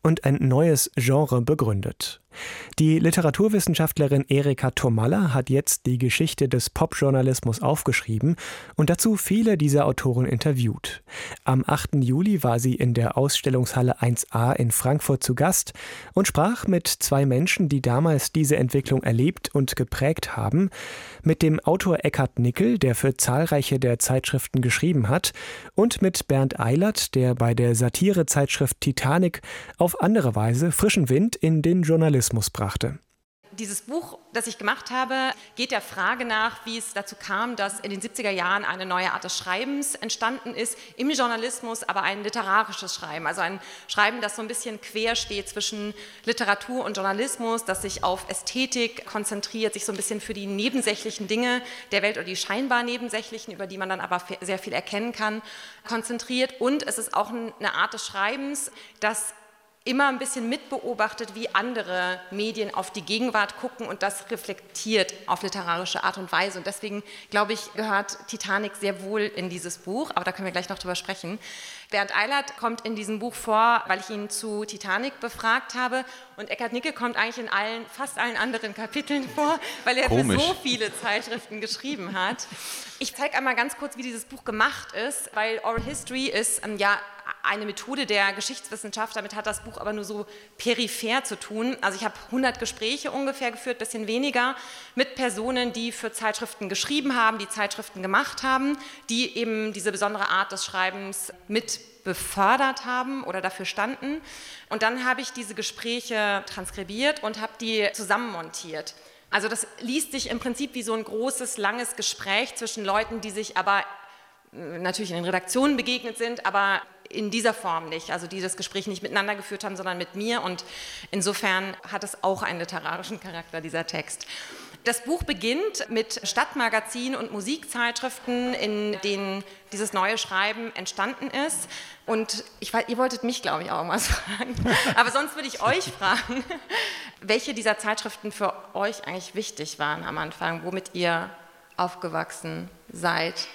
und ein neues Genre begründet. Die Literaturwissenschaftlerin Erika Tomalla hat jetzt die Geschichte des Popjournalismus aufgeschrieben und dazu viele dieser Autoren interviewt. Am 8. Juli war sie in der Ausstellungshalle 1a in Frankfurt zu Gast und sprach mit zwei Menschen, die damals diese Entwicklung erlebt und geprägt haben, mit dem Autor Eckhard Nickel, der für zahlreiche der Zeitschriften geschrieben hat, und mit Bernd Eilert, der bei der Satirezeitschrift Titanic auf andere Weise frischen Wind in den Journalismus brachte. Dieses Buch, das ich gemacht habe, geht der Frage nach, wie es dazu kam, dass in den 70er Jahren eine neue Art des Schreibens entstanden ist, im Journalismus, aber ein literarisches Schreiben, also ein Schreiben, das so ein bisschen quer steht zwischen Literatur und Journalismus, das sich auf Ästhetik konzentriert, sich so ein bisschen für die nebensächlichen Dinge der Welt oder die scheinbar nebensächlichen, über die man dann aber sehr viel erkennen kann, konzentriert. Und es ist auch eine Art des Schreibens, das immer ein bisschen mitbeobachtet, wie andere Medien auf die Gegenwart gucken und das reflektiert auf literarische Art und Weise. Und deswegen, glaube ich, gehört Titanic sehr wohl in dieses Buch, aber da können wir gleich noch drüber sprechen. Bernd Eilert kommt in diesem Buch vor, weil ich ihn zu Titanic befragt habe, und Eckhard Nickel kommt eigentlich in fast allen anderen Kapiteln vor, weil er für so viele Zeitschriften geschrieben hat. Ich zeige einmal ganz kurz, wie dieses Buch gemacht ist, weil Oral History ist eine Methode der Geschichtswissenschaft, damit hat das Buch aber nur so peripher zu tun. Also ich habe 100 Gespräche ungefähr geführt, bisschen weniger, mit Personen, die für Zeitschriften geschrieben haben, die Zeitschriften gemacht haben, die eben diese besondere Art des Schreibens mit befördert haben oder dafür standen. Und dann habe ich diese Gespräche transkribiert und habe die zusammenmontiert. Also das liest sich im Prinzip wie so ein großes, langes Gespräch zwischen Leuten, die sich aber natürlich in den Redaktionen begegnet sind, aber in dieser Form nicht, also die das Gespräch nicht miteinander geführt haben, sondern mit mir, und insofern hat es auch einen literarischen Charakter, dieser Text. Das Buch beginnt mit Stadtmagazinen und Musikzeitschriften, in denen dieses neue Schreiben entstanden ist, und ihr wolltet mich, glaube ich, auch was fragen, aber sonst würde ich euch fragen, welche dieser Zeitschriften für euch eigentlich wichtig waren am Anfang, womit ihr aufgewachsen seid.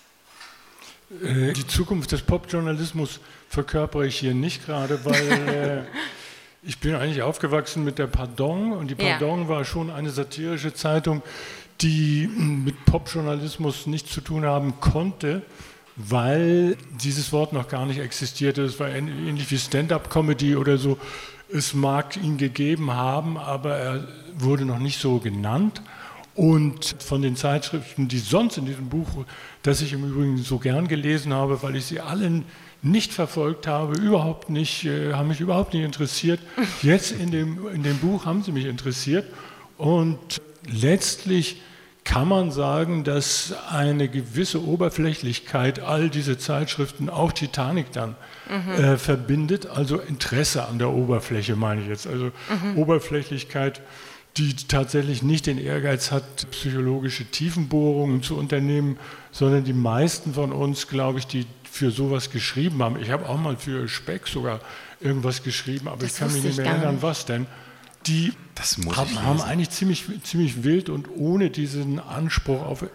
Die Zukunft des Popjournalismus verkörpere ich hier nicht gerade, weil ich bin eigentlich aufgewachsen mit der Pardon, und die Pardon war schon eine satirische Zeitung, die mit Popjournalismus nichts zu tun haben konnte, weil dieses Wort noch gar nicht existierte. Es war ähnlich wie Stand-up-Comedy oder so. Es mag ihn gegeben haben, aber er wurde noch nicht so genannt. Und von den Zeitschriften, die sonst in diesem Buch, das ich im Übrigen so gern gelesen habe, weil ich sie alle nicht verfolgt habe, überhaupt nicht, haben mich überhaupt nicht interessiert. Jetzt in dem Buch haben sie mich interessiert. Und letztlich kann man sagen, dass eine gewisse Oberflächlichkeit all diese Zeitschriften, auch Titanic dann, verbindet. Also Interesse an der Oberfläche meine ich jetzt. Also Oberflächlichkeit, die tatsächlich nicht den Ehrgeiz hat, psychologische Tiefenbohrungen zu unternehmen, sondern die meisten von uns, glaube ich, die für sowas geschrieben haben. Ich habe auch mal für Speck sogar irgendwas geschrieben, aber ich kann mich nicht mehr erinnern, was denn. Die haben eigentlich ziemlich wild und ohne diesen Anspruch auf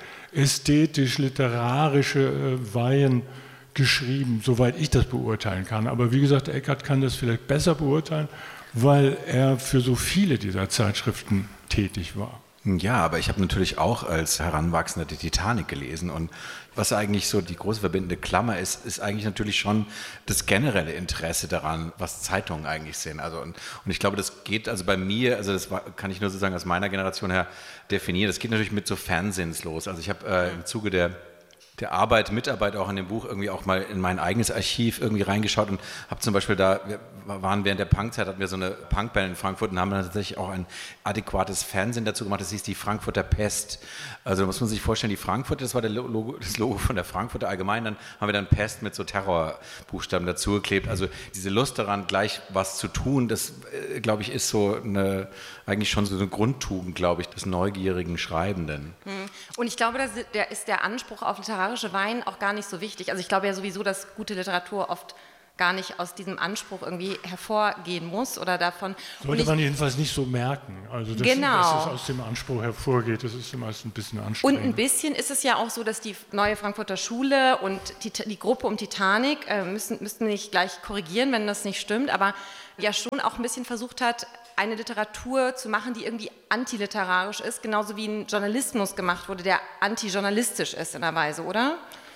ästhetisch-literarische Weihen geschrieben, soweit ich das beurteilen kann. Aber wie gesagt, Eckhard kann das vielleicht besser beurteilen, weil er für so viele dieser Zeitschriften tätig war. Ja, aber ich habe natürlich auch als Heranwachsender die Titanic gelesen, und was eigentlich so die große verbindende Klammer ist eigentlich natürlich schon das generelle Interesse daran, was Zeitungen eigentlich sind. Also und ich glaube, das geht also bei mir, also das kann ich nur sozusagen aus meiner Generation her definieren, das geht natürlich mit so Fernsehens los. Also ich habe im Zuge der Mitarbeit auch in dem Buch irgendwie auch mal in mein eigenes Archiv irgendwie reingeschaut und habe zum Beispiel wir waren während der Punkzeit, hatten wir so eine Punkband in Frankfurt und haben dann tatsächlich auch ein adäquates Fernsehen dazu gemacht, das hieß die Frankfurter Pest. Also da muss man sich vorstellen, die Frankfurter, das war das Logo von der Frankfurter Allgemein, dann haben wir dann Pest mit so Terrorbuchstaben dazugeklebt. Also diese Lust daran, gleich was zu tun, das glaube ich ist so eigentlich schon so eine Grundtugend, glaube ich, des neugierigen Schreibenden. Und ich glaube, da ist der Anspruch auf literarische Weihen auch gar nicht so wichtig. Also ich glaube ja sowieso, dass gute Literatur oft gar nicht aus diesem Anspruch irgendwie hervorgehen muss oder davon. Sollte man jedenfalls nicht so merken, also dass es aus dem Anspruch hervorgeht, das ist meist ein bisschen anstrengend. Und ein bisschen ist es ja auch so, dass die neue Frankfurter Schule und die Gruppe um Titanic, müssten nicht gleich korrigieren, wenn das nicht stimmt, aber ja schon auch ein bisschen versucht hat, eine Literatur zu machen, die irgendwie antiliterarisch ist, genauso wie ein Journalismus gemacht wurde, der antijournalistisch ist in einer Weise, oder?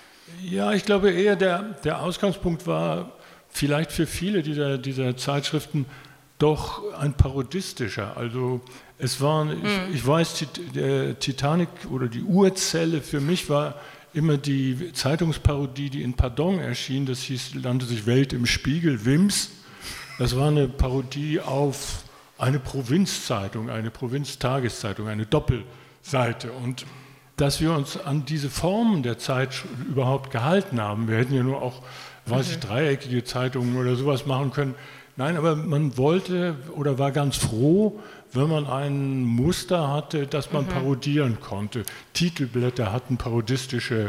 Ja, ich glaube eher, der Ausgangspunkt war vielleicht für viele dieser Zeitschriften doch ein parodistischer. Also es waren, ich weiß, der Titanic oder die Urzelle für mich war immer die Zeitungsparodie, die in Pardon erschien, das nannte sich Welt im Spiegel, WIMS. Das war eine Parodie auf eine Provinzzeitung, eine Provinztageszeitung, eine Doppelseite. Und dass wir uns an diese Formen der Zeit überhaupt gehalten haben, wir hätten ja nur auch, dreieckige Zeitungen oder sowas machen können. Nein, aber man wollte oder war ganz froh, wenn man ein Muster hatte, das man parodieren konnte. Titelblätter hatten parodistische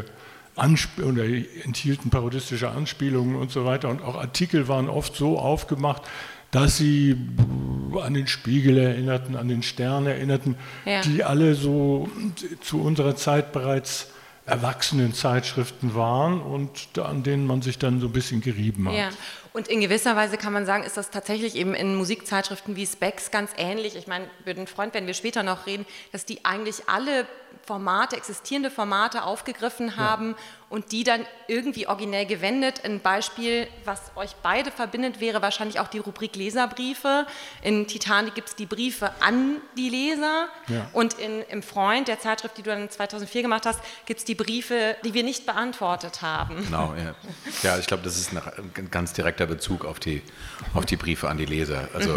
oder enthielten parodistische Anspielungen und so weiter. Und auch Artikel waren oft so aufgemacht, dass sie an den Spiegel erinnerten, an den Stern erinnerten, die alle so zu unserer Zeit bereits erwachsenen Zeitschriften waren und an denen man sich dann so ein bisschen gerieben hat. Ja. Und in gewisser Weise kann man sagen, ist das tatsächlich eben in Musikzeitschriften wie Spex ganz ähnlich. Ich meine, würde ein Freund, wenn wir später noch reden, dass die eigentlich alle existierende Formate aufgegriffen haben und die dann irgendwie originell gewendet. Ein Beispiel, was euch beide verbindet, wäre wahrscheinlich auch die Rubrik Leserbriefe. In Titanic gibt es die Briefe an die Leser und im Freund, der Zeitschrift, die du dann 2004 gemacht hast, gibt es die Briefe, die wir nicht beantwortet haben. Genau, ja, ich glaube, das ist ein ganz direkter Bezug auf die Briefe an die Leser. Also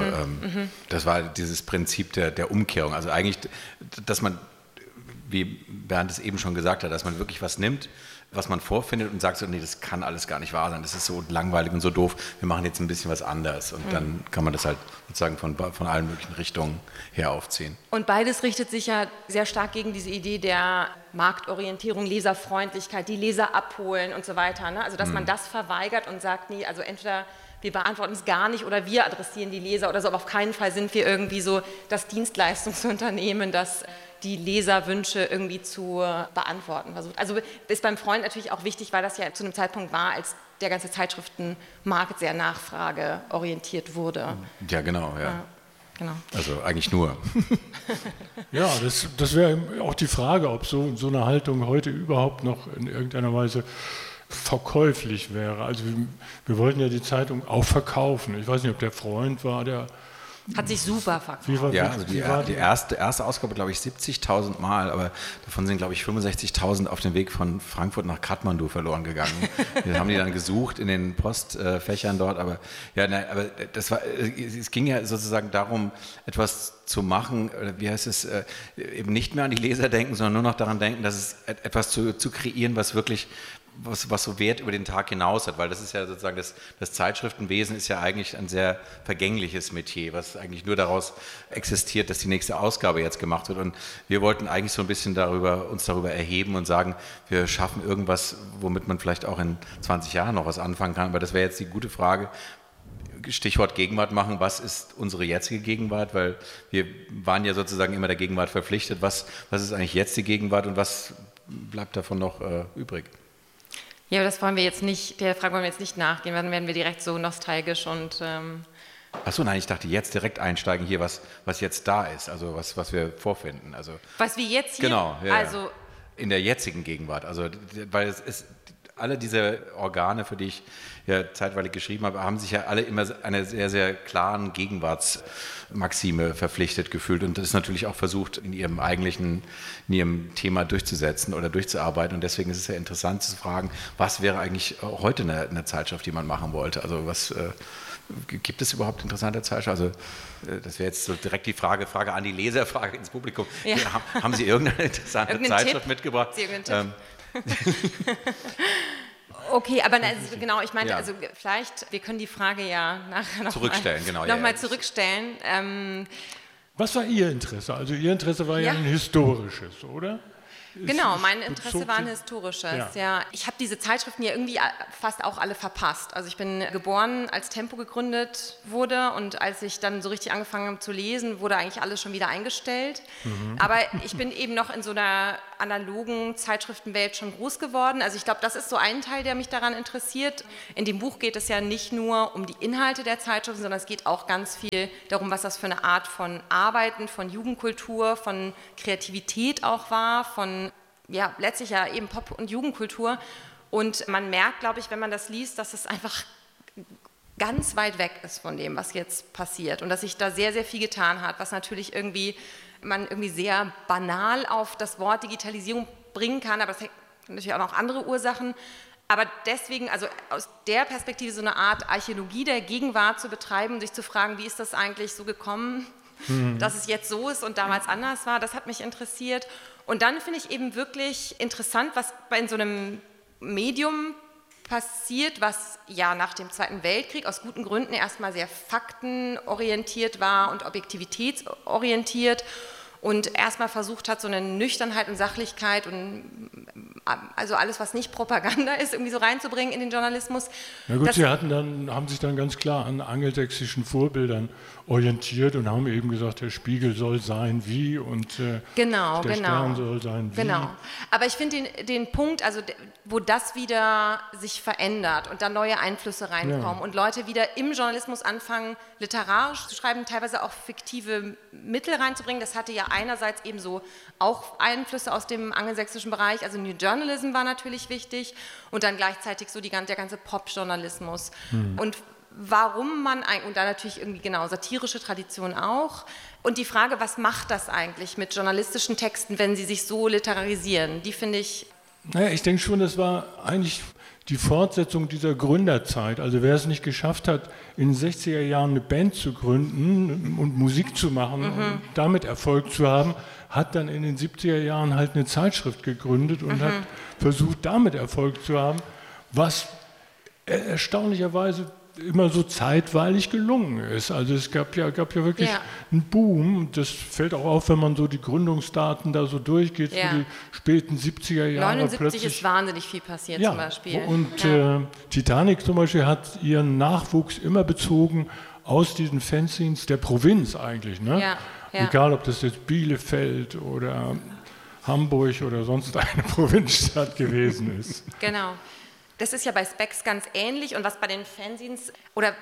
das war dieses Prinzip der Umkehrung. Also eigentlich, dass man, wie Bernd es eben schon gesagt hat, dass man wirklich was nimmt, was man vorfindet und sagt so, nee, das kann alles gar nicht wahr sein, das ist so langweilig und so doof, wir machen jetzt ein bisschen was anderes und dann kann man das halt sozusagen von allen möglichen Richtungen her aufziehen. Und beides richtet sich ja sehr stark gegen diese Idee der Marktorientierung, Leserfreundlichkeit, die Leser abholen und so weiter, ne? Also dass man das verweigert und sagt, nee, also entweder wir beantworten es gar nicht oder wir adressieren die Leser oder so, aber auf keinen Fall sind wir irgendwie so das Dienstleistungsunternehmen, das die Leserwünsche irgendwie zu beantworten versucht. Also ist beim Freund natürlich auch wichtig, weil das ja zu einem Zeitpunkt war, als der ganze Zeitschriftenmarkt sehr nachfrageorientiert wurde. Ja, genau, Genau. Also eigentlich nur. Ja, das wäre auch die Frage, ob so eine Haltung heute überhaupt noch in irgendeiner Weise verkäuflich wäre. Also wir wollten ja die Zeitung auch verkaufen. Ich weiß nicht, ob der Freund war, der hat sich super verkauft. Ja, also die erste Ausgabe, glaube ich, 70.000 Mal, aber davon sind, glaube ich, 65.000 auf dem Weg von Frankfurt nach Kathmandu verloren gegangen. Wir haben die dann gesucht in den Postfächern dort, aber es ging ja sozusagen darum, etwas zu machen, wie heißt es, eben nicht mehr an die Leser denken, sondern nur noch daran denken, dass es etwas zu kreieren, was wirklich was so Wert über den Tag hinaus hat, weil das ist ja sozusagen das Zeitschriftenwesen ist ja eigentlich ein sehr vergängliches Metier, was eigentlich nur daraus existiert, dass die nächste Ausgabe jetzt gemacht wird und wir wollten eigentlich so ein bisschen uns darüber erheben und sagen, wir schaffen irgendwas, womit man vielleicht auch in 20 Jahren noch was anfangen kann, aber das wäre jetzt die gute Frage, Stichwort Gegenwart machen, was ist unsere jetzige Gegenwart, weil wir waren ja sozusagen immer der Gegenwart verpflichtet, was ist eigentlich jetzt die Gegenwart und was bleibt davon noch übrig? Ja, aber das wollen wir jetzt nicht, der Frage wollen wir jetzt nicht nachgehen, dann werden wir direkt so nostalgisch und... Achso, nein, ich dachte jetzt direkt einsteigen hier, was jetzt da ist, also was wir vorfinden. Also, was wir jetzt hier... Genau, also in der jetzigen Gegenwart, also weil es ist... Alle diese Organe, für die ich ja zeitweilig geschrieben habe, haben sich ja alle immer einer sehr, sehr klaren Gegenwartsmaxime verpflichtet gefühlt und das ist natürlich auch versucht, in ihrem Thema durchzusetzen oder durchzuarbeiten und deswegen ist es ja interessant zu fragen, was wäre eigentlich heute eine Zeitschrift, die man machen wollte? Also gibt es überhaupt interessante Zeitschriften? Also das wäre jetzt so direkt die Frage an die Leser, Frage ins Publikum. Ja. Haben Sie irgendeine interessante Zeitschrift mitgebracht? Okay, aber genau, ich meinte, also vielleicht, wir können die Frage ja nachher noch zurückstellen, mal zurückstellen. Was war Ihr Interesse? Also Ihr Interesse war ja ein historisches, oder? Genau, mein Interesse war ein historisches. Ja. Ich habe diese Zeitschriften ja irgendwie fast auch alle verpasst. Also ich bin geboren, als Tempo gegründet wurde, und als ich dann so richtig angefangen habe zu lesen, wurde eigentlich alles schon wieder eingestellt. Aber ich bin eben noch in so einer analogen Zeitschriftenwelt schon groß geworden. Also ich glaube, das ist so ein Teil, der mich daran interessiert. In dem Buch geht es ja nicht nur um die Inhalte der Zeitschriften, sondern es geht auch ganz viel darum, was das für eine Art von Arbeiten, von Jugendkultur, von Kreativität auch war, von letztlich ja eben Pop- und Jugendkultur. Und man merkt, glaube ich, wenn man das liest, dass es einfach ganz weit weg ist von dem, was jetzt passiert, und dass sich da sehr, sehr viel getan hat, was natürlich man sehr banal auf das Wort Digitalisierung bringen kann, aber es hat natürlich auch noch andere Ursachen. Aber deswegen, also aus der Perspektive so eine Art Archäologie der Gegenwart zu betreiben und sich zu fragen, wie ist das eigentlich so gekommen, dass es jetzt so ist und damals anders war, das hat mich interessiert. Und dann finde ich eben wirklich interessant, was in so einem Medium passiert, was ja nach dem Zweiten Weltkrieg aus guten Gründen erstmal sehr faktenorientiert war und objektivitätsorientiert und erstmal versucht hat, so eine Nüchternheit und Sachlichkeit und also alles, was nicht Propaganda ist, irgendwie so reinzubringen in den Journalismus. Na gut, sie haben sich dann ganz klar an angelsächsischen Vorbildern orientiert und haben eben gesagt, der Spiegel soll sein wie und der Stern soll sein wie. Genau, aber ich finde den Punkt, also wo das wieder sich verändert und dann neue Einflüsse reinkommen und Leute wieder im Journalismus anfangen, literarisch zu schreiben, teilweise auch fiktive Mittel reinzubringen. Das hatte ja einerseits eben so auch Einflüsse aus dem angelsächsischen Bereich, also New Journalism war natürlich wichtig und dann gleichzeitig so der ganze Pop-Journalismus. Und warum man eigentlich, und da natürlich irgendwie satirische Tradition auch, und die Frage, was macht das eigentlich mit journalistischen Texten, wenn sie sich so literarisieren, die finde ich... Naja, ich denke schon, das war eigentlich die Fortsetzung dieser Gründerzeit. Also wer es nicht geschafft hat, in den 60er Jahren eine Band zu gründen und Musik zu machen und damit Erfolg zu haben, hat dann in den 70er Jahren halt eine Zeitschrift gegründet und hat versucht, damit Erfolg zu haben, was erstaunlicherweise immer so zeitweilig gelungen ist. Also es gab ja wirklich einen Boom. Das fällt auch auf, wenn man so die Gründungsdaten da so durchgeht, für die späten 70er Jahre. 79 plötzlich ist wahnsinnig viel passiert zum Beispiel. Und Titanic zum Beispiel hat ihren Nachwuchs immer bezogen aus diesen Fanzines der Provinz eigentlich. Ne? Ja. Egal, ob das jetzt Bielefeld oder Hamburg oder sonst eine Provinzstadt gewesen ist. Genau. Das ist ja bei Spex ganz ähnlich, und was bei den Fanzines, oder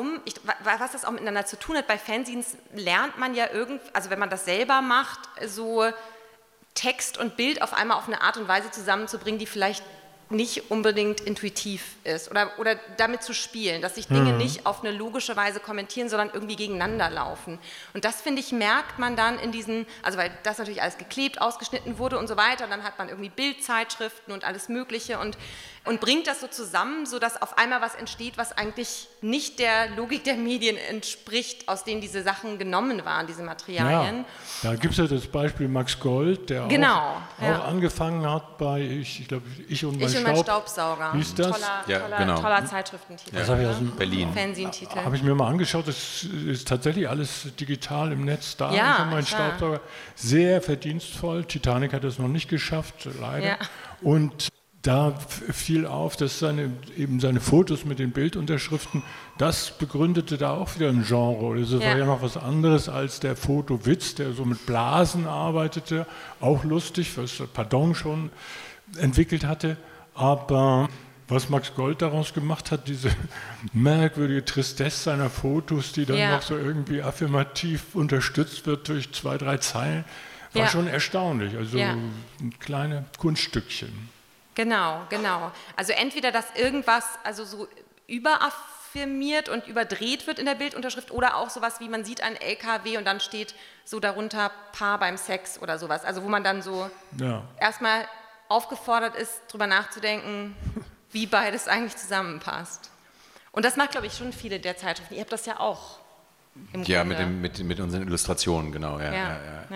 was das auch miteinander zu tun hat, bei Fanzines lernt man ja also wenn man das selber macht, so Text und Bild auf einmal auf eine Art und Weise zusammenzubringen, die vielleicht nicht unbedingt intuitiv ist, oder damit zu spielen, dass sich Dinge nicht auf eine logische Weise kommentieren, sondern irgendwie gegeneinander laufen. Und das, finde ich, merkt man dann in diesen, also weil das natürlich alles geklebt, ausgeschnitten wurde und so weiter, und dann hat man irgendwie Bildzeitschriften und alles Mögliche und bringt das so zusammen, sodass auf einmal was entsteht, was eigentlich nicht der Logik der Medien entspricht, aus denen diese Sachen genommen waren, diese Materialien. Ja, da gibt es ja das Beispiel Max Gold, der auch angefangen hat bei, ich glaube, Ich und mein Staubsauger. Wie ist das? Toller Zeitschriftentitel. Das habe ich aus Berlin. Fernsehentitel. Habe ich mir mal angeschaut, das ist tatsächlich alles digital im Netz da. Ja, Ich und mein Staubsauger. Sehr verdienstvoll. Titanic hat es noch nicht geschafft, leider. Ja. Und da fiel auf, dass seine Fotos mit den Bildunterschriften, das begründete da auch wieder ein Genre. Das war ja noch was anderes als der Fotowitz, der so mit Blasen arbeitete. Auch lustig, was Pardon schon entwickelt hatte. Aber was Max Gold daraus gemacht hat, diese merkwürdige Tristesse seiner Fotos, die dann noch so irgendwie affirmativ unterstützt wird durch 2, 3 Zeilen, war schon erstaunlich. Also ein kleines Kunststückchen. Genau. Also entweder, dass irgendwas also so überaffirmiert und überdreht wird in der Bildunterschrift, oder auch sowas wie, man sieht einen LKW und dann steht so darunter Paar beim Sex oder sowas. Also wo man dann so erstmal aufgefordert ist, drüber nachzudenken, wie beides eigentlich zusammenpasst. Und das macht, glaube ich, schon viele der Zeitschriften. Ihr habt das ja auch im Grunde. Mit unseren Illustrationen, genau. Ja.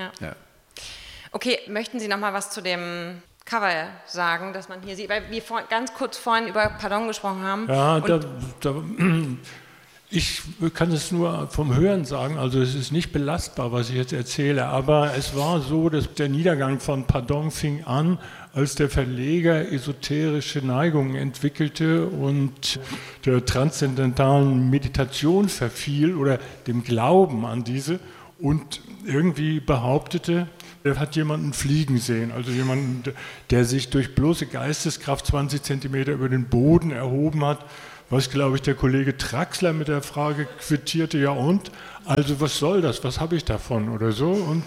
Okay, möchten Sie noch mal was zu dem Cover sagen, dass man hier sieht, weil wir ganz kurz vorhin über Pardon gesprochen haben. Ja, Ich kann es nur vom Hören sagen, also es ist nicht belastbar, was ich jetzt erzähle, aber es war so, dass der Niedergang von Pardong fing an, als der Verleger esoterische Neigungen entwickelte und der transzendentalen Meditation verfiel oder dem Glauben an diese und irgendwie behauptete, er hat jemanden fliegen sehen, also jemanden, der sich durch bloße Geisteskraft 20 Zentimeter über den Boden erhoben hat. Was, glaube ich, der Kollege Traxler mit der Frage quittierte, ja und? Also was soll das? Was habe ich davon? Oder so. Und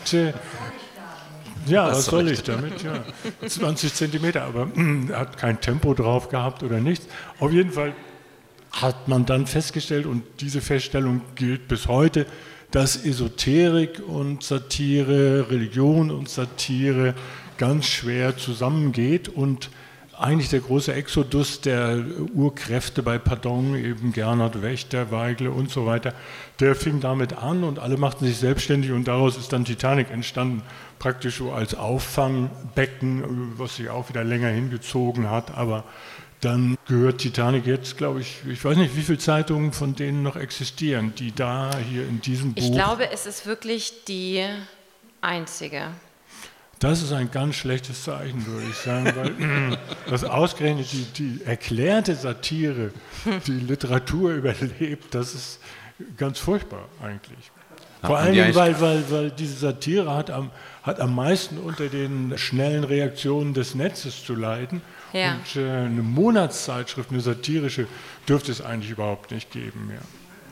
ja, was soll ich damit? Ja, 20 Zentimeter, aber er hat kein Tempo drauf gehabt oder nichts. Auf jeden Fall hat man dann festgestellt, und diese Feststellung gilt bis heute, dass Esoterik und Satire, Religion und Satire ganz schwer zusammengeht und eigentlich der große Exodus der Urkräfte bei Pardong, eben Gernot Wächter, Weigle und so weiter, der fing damit an und alle machten sich selbstständig und daraus ist dann Titanic entstanden, praktisch so als Auffangbecken, was sich auch wieder länger hingezogen hat, aber dann gehört Titanic jetzt, glaube ich weiß nicht, wie viele Zeitungen von denen noch existieren, die da hier in diesem Buch... Ich glaube, es ist wirklich die einzige. Das ist ein ganz schlechtes Zeichen, würde ich sagen, weil das ausgerechnet die erklärte Satire, die Literatur überlebt, das ist ganz furchtbar eigentlich. Vor allen Dingen, weil diese Satire hat am meisten unter den schnellen Reaktionen des Netzes zu leiden. Ja. Und eine Monatszeitschrift, eine satirische, dürfte es eigentlich überhaupt nicht geben mehr.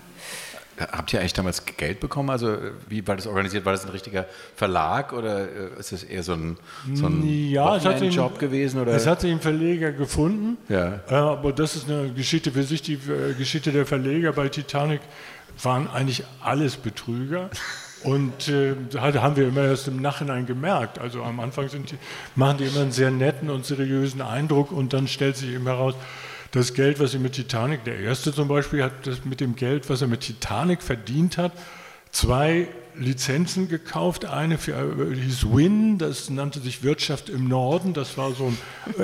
Habt ihr eigentlich damals Geld bekommen? Also wie war das organisiert? War das ein richtiger Verlag oder ist es eher so ein Wochenendjob gewesen? Oder? Es hat sich ein Verleger gefunden, ja. Aber das ist eine Geschichte für sich. Die Geschichte der Verleger bei Titanic waren eigentlich alles Betrüger. Und haben wir immer erst im Nachhinein gemerkt. Also am Anfang machen die immer einen sehr netten und seriösen Eindruck und dann stellt sich eben heraus, das Geld, was sie mit Titanic, der erste zum Beispiel, hat das mit dem Geld, was er mit Titanic verdient hat, 2 Lizenzen gekauft. Eine hieß Win, das nannte sich Wirtschaft im Norden, das war so ein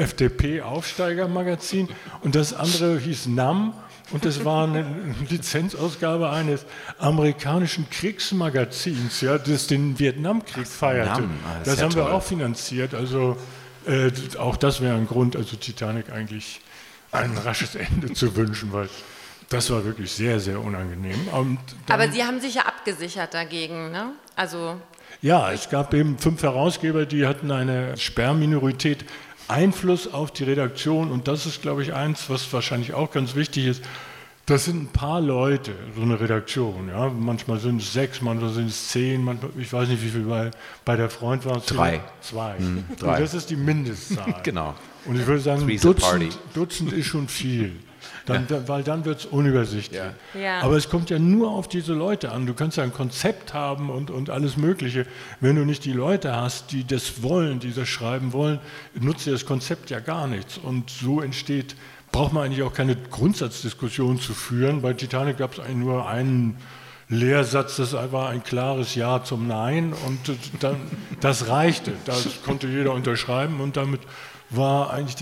FDP-Aufsteigermagazin. Und das andere hieß NAM und das war eine Lizenzausgabe eines amerikanischen Kriegsmagazins, ja, das den Vietnamkrieg feierte. Das haben wir auch finanziert. Also auch das wäre ein Grund, also Titanic eigentlich ein rasches Ende zu wünschen, weil das war wirklich sehr, sehr unangenehm. Aber Sie haben sich ja abgesichert dagegen, ne? Also ja, es gab eben 5 Herausgeber, die hatten eine Sperrminorität Einfluss auf die Redaktion und das ist, glaube ich, eins, was wahrscheinlich auch ganz wichtig ist. Das sind ein paar Leute, so eine Redaktion. Ja? Manchmal sind es 6, manchmal sind es 10, manchmal, ich weiß nicht, wie viel, weil bei der Freund waren es 3. 2. 3. Und das ist die Mindestzahl. Genau. Und ich würde sagen, Dutzend ist schon viel. Weil dann wird es unübersichtlich. Ja. Ja. Aber es kommt ja nur auf diese Leute an. Du kannst ja ein Konzept haben und alles Mögliche. Wenn du nicht die Leute hast, die das wollen, die das schreiben wollen, nutzt dir das Konzept ja gar nichts. Und so braucht man eigentlich auch keine Grundsatzdiskussion zu führen. Bei Titanic gab es eigentlich nur einen Lehrsatz, das war ein klares Ja zum Nein und dann, das reichte. Das konnte jeder unterschreiben und damit war eigentlich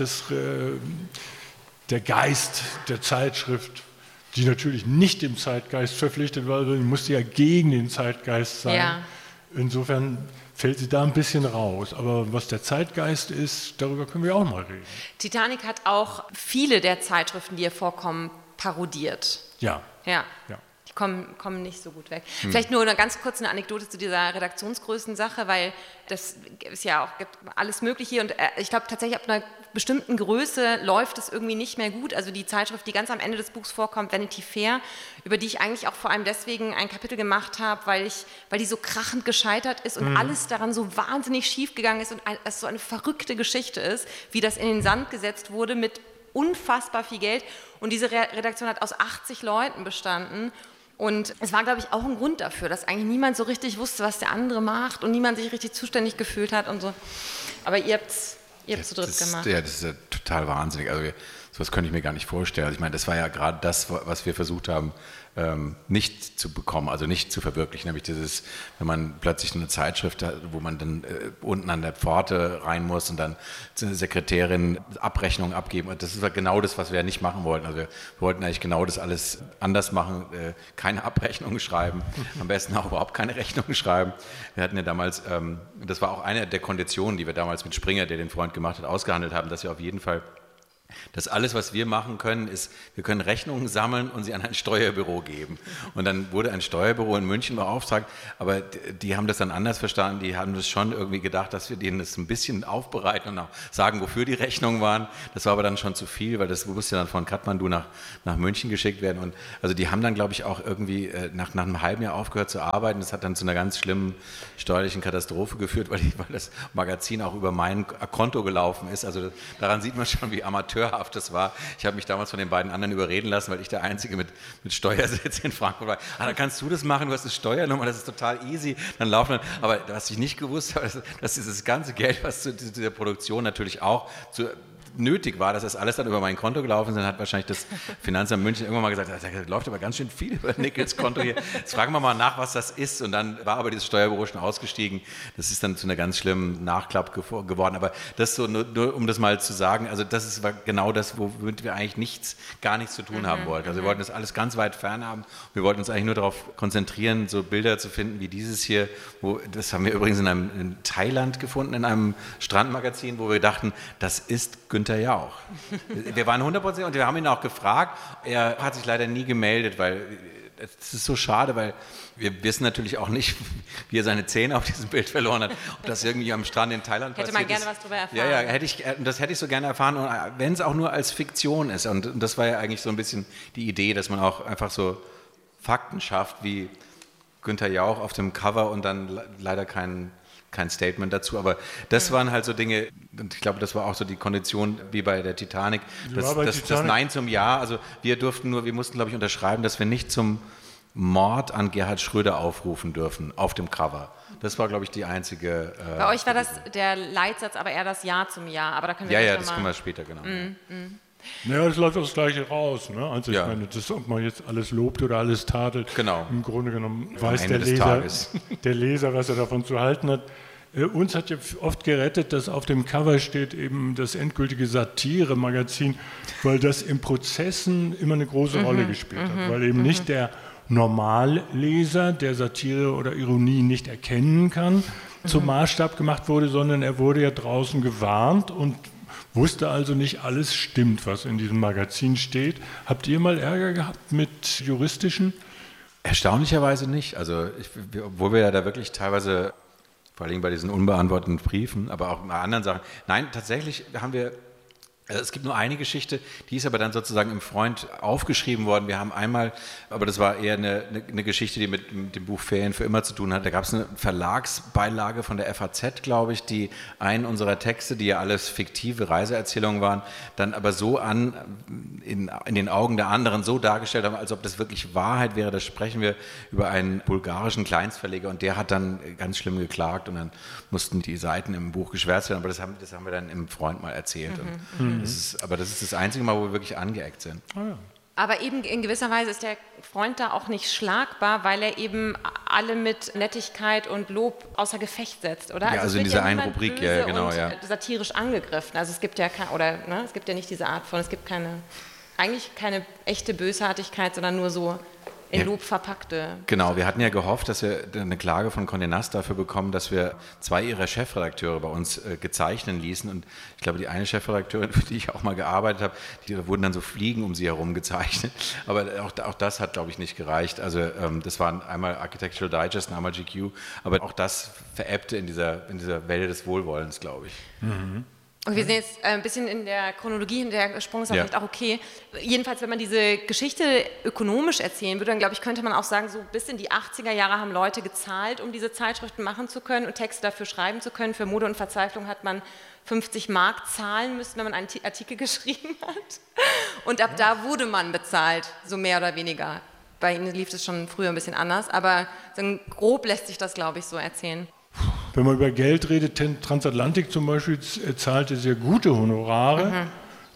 der Geist der Zeitschrift, die natürlich nicht dem Zeitgeist verpflichtet war, sondern die musste ja gegen den Zeitgeist sein. Ja. Insofern fällt sie da ein bisschen raus. Aber was der Zeitgeist ist, darüber können wir auch mal reden. Titanic hat auch viele der Zeitschriften, die hier vorkommen, parodiert. Ja. Die kommen nicht so gut weg. Vielleicht nur eine ganz kurze Anekdote zu dieser Redaktionsgrößensache, weil das ist ja auch, gibt alles Mögliche und ich glaube tatsächlich ab einer bestimmten Größe läuft es irgendwie nicht mehr gut. Also die Zeitschrift, die ganz am Ende des Buchs vorkommt, Vanity Fair, über die ich eigentlich auch vor allem deswegen ein Kapitel gemacht habe, weil die so krachend gescheitert ist und alles daran so wahnsinnig schief gegangen ist und es so eine verrückte Geschichte ist, wie das in den Sand gesetzt wurde mit unfassbar viel Geld. Und diese Redaktion hat aus 80 Leuten bestanden. Und es war, glaube ich, auch ein Grund dafür, dass eigentlich niemand so richtig wusste, was der andere macht und niemand sich richtig zuständig gefühlt hat und so. Aber ihr habt's zu dritt gemacht. Ja, das ist ja total wahnsinnig. Also sowas könnte ich mir gar nicht vorstellen. Also ich meine, das war ja gerade das, was wir versucht haben, nicht zu bekommen, also nicht zu verwirklichen, nämlich dieses, wenn man plötzlich eine Zeitschrift hat, wo man dann unten an der Pforte rein muss und dann eine Sekretärin Abrechnungen abgeben. Und das ist genau das, was wir ja nicht machen wollten. Also wir wollten eigentlich genau das alles anders machen, keine Abrechnungen schreiben, am besten auch überhaupt keine Rechnungen schreiben. Wir hatten ja damals, das war auch eine der Konditionen, die wir damals mit Springer, der den Freund gemacht hat, ausgehandelt haben, dass wir auf jeden Fall das alles, was wir machen können, ist, wir können Rechnungen sammeln und sie an ein Steuerbüro geben. Und dann wurde ein Steuerbüro in München beauftragt, aber die haben das dann anders verstanden. Die haben das schon irgendwie gedacht, dass wir denen das ein bisschen aufbereiten und auch sagen, wofür die Rechnungen waren. Das war aber dann schon zu viel, weil das musste dann von Kathmandu nach München geschickt werden. Und also die haben dann, glaube ich, auch irgendwie nach einem halben Jahr aufgehört zu arbeiten. Das hat dann zu einer ganz schlimmen steuerlichen Katastrophe geführt, weil das Magazin auch über mein Konto gelaufen ist. Also daran sieht man schon, wie amateurhaft das war. Ich habe mich damals von den beiden anderen überreden lassen, weil ich der Einzige mit Steuersitz in Frankfurt war. Dann kannst du das machen, du hast eine Steuernummer, das ist total easy. Dann laufen dann, aber was ich nicht gewusst habe, dass dieses ganze Geld, was zu dieser Produktion natürlich auch nötig war, dass das alles dann über mein Konto gelaufen ist, dann hat wahrscheinlich das Finanzamt München irgendwann mal gesagt, da läuft aber ganz schön viel über Nickels Konto hier. Jetzt fragen wir mal nach, was das ist. Und dann war aber dieses Steuerbüro schon ausgestiegen. Das ist dann zu einer ganz schlimmen Nachklapp geworden. Aber das so, nur um das mal zu sagen, also das war genau das, womit wir eigentlich gar nichts zu tun haben wollten. Also wir wollten das alles ganz weit fern haben. Wir wollten uns eigentlich nur darauf konzentrieren, so Bilder zu finden wie dieses hier. Das haben wir übrigens in Thailand gefunden, in einem Strandmagazin, wo wir dachten, das ist Günther Jauch. Wir waren 100% und wir haben ihn auch gefragt. Er hat sich leider nie gemeldet, weil es ist so schade, weil wir wissen natürlich auch nicht, wie er seine Zähne auf diesem Bild verloren hat. Ob das irgendwie am Strand in Thailand passiert ist. Hätte man gerne was darüber erfahren. Ja, das hätte ich so gerne erfahren, wenn es auch nur als Fiktion ist. Und das war ja eigentlich so ein bisschen die Idee, dass man auch einfach so Fakten schafft, wie Günther Jauch auf dem Cover und dann leider kein Statement dazu, aber das waren halt so Dinge, und ich glaube, das war auch so die Kondition wie bei der Titanic, das Nein zum Ja, also wir mussten, glaube ich, unterschreiben, dass wir nicht zum Mord an Gerhard Schröder aufrufen dürfen, auf dem Cover. Das war, glaube ich, die einzige... Bei euch war das der Leitsatz, aber eher das Ja zum Ja, aber da können wir das können wir später, genau. Naja, das läuft das Gleiche raus. Ne? Also ich meine, ob man jetzt alles lobt oder alles tadelt, im Grunde genommen weiß der Leser, was er davon zu halten hat. Uns hat ja oft gerettet, dass auf dem Cover steht eben das endgültige Satire-Magazin, weil das in Prozessen immer eine große Rolle gespielt hat, weil eben nicht der Normalleser, der Satire oder Ironie nicht erkennen kann, zum Maßstab gemacht wurde, sondern er wurde ja draußen gewarnt und wusste also nicht alles stimmt, was in diesem Magazin steht. Habt ihr mal Ärger gehabt mit juristischen? Erstaunlicherweise nicht. Also obwohl wir ja da wirklich teilweise, vor allem bei diesen unbeantworteten Briefen, aber auch bei anderen Sachen, nein, tatsächlich haben wir... Es gibt nur eine Geschichte, die ist aber dann sozusagen im Freund aufgeschrieben worden. Wir haben einmal, aber das war eher eine Geschichte, die mit dem Buch Ferien für immer zu tun hat. Da gab es eine Verlagsbeilage von der FAZ, glaube ich, die einen unserer Texte, die ja alles fiktive Reiseerzählungen waren, dann aber so in den Augen der anderen so dargestellt haben, als ob das wirklich Wahrheit wäre. Da sprechen wir über einen bulgarischen Kleinstverleger und der hat dann ganz schlimm geklagt und dann mussten die Seiten im Buch geschwärzt werden. Aber das haben wir dann im Freund mal erzählt. Aber das ist das einzige Mal, wo wir wirklich angeeckt sind. Ah, ja. Aber eben in gewisser Weise ist der Freund da auch nicht schlagbar, weil er eben alle mit Nettigkeit und Lob außer Gefecht setzt, oder? Ja, also in dieser einen Rubrik, ja, genau. Und satirisch angegriffen. Also es gibt ja es gibt ja nicht diese Art von, es gibt eigentlich keine echte Bösartigkeit, sondern nur so in Lob verpackte. Genau, wir hatten ja gehofft, dass wir eine Klage von Condé Nast dafür bekommen, dass wir 2 ihrer Chefredakteure bei uns gezeichnen ließen. Und ich glaube, die eine Chefredakteurin, für die ich auch mal gearbeitet habe, die wurden dann so Fliegen um sie herum gezeichnet. Aber auch das hat, glaube ich, nicht gereicht. Also das waren einmal Architectural Digest und einmal GQ. Aber auch das verebbte in dieser Welle des Wohlwollens, glaube ich. Mhm. Und wir sind jetzt ein bisschen in der Chronologie, in der Sprung ist vielleicht auch okay. Jedenfalls, wenn man diese Geschichte ökonomisch erzählen würde, dann glaube ich, könnte man auch sagen, so bis in die 80er Jahre haben Leute gezahlt, um diese Zeitschriften machen zu können und Texte dafür schreiben zu können. Für Mode und Verzweiflung hat man 50 Mark zahlen müssen, wenn man einen Artikel geschrieben hat. Und ab da wurde man bezahlt, so mehr oder weniger. Bei Ihnen lief es schon früher ein bisschen anders, aber so grob lässt sich das, glaube ich, so erzählen. Wenn man über Geld redet, Transatlantik zum Beispiel zahlte sehr gute Honorare.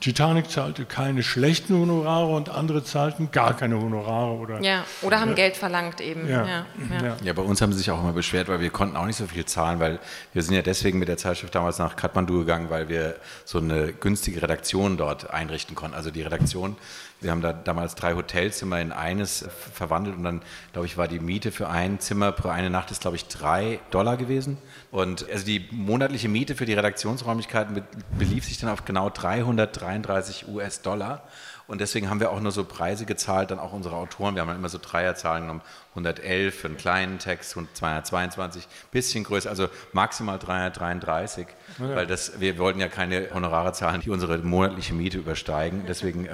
Titanic zahlte keine schlechten Honorare und andere zahlten gar keine Honorare. Oder haben Geld verlangt eben. Ja, bei uns haben sie sich auch immer beschwert, weil wir konnten auch nicht so viel zahlen, weil wir sind ja deswegen mit der Zeitschrift damals nach Kathmandu gegangen, weil wir so eine günstige Redaktion dort einrichten konnten. Also die Redaktion, wir haben da damals 3 Hotelzimmer in eines verwandelt und dann, glaube ich, war die Miete für ein Zimmer pro eine Nacht ist, glaube ich, $3 gewesen. Und also die monatliche Miete für die Redaktionsräumlichkeiten belief sich dann auf genau 333 US-Dollar. Und deswegen haben wir auch nur so Preise gezahlt, dann auch unsere Autoren. Wir haben dann immer so Dreierzahlen genommen, 111 für einen kleinen Text, 222, bisschen größer, also maximal 333, weil wir wollten ja keine Honorare zahlen, die unsere monatliche Miete übersteigen. Deswegen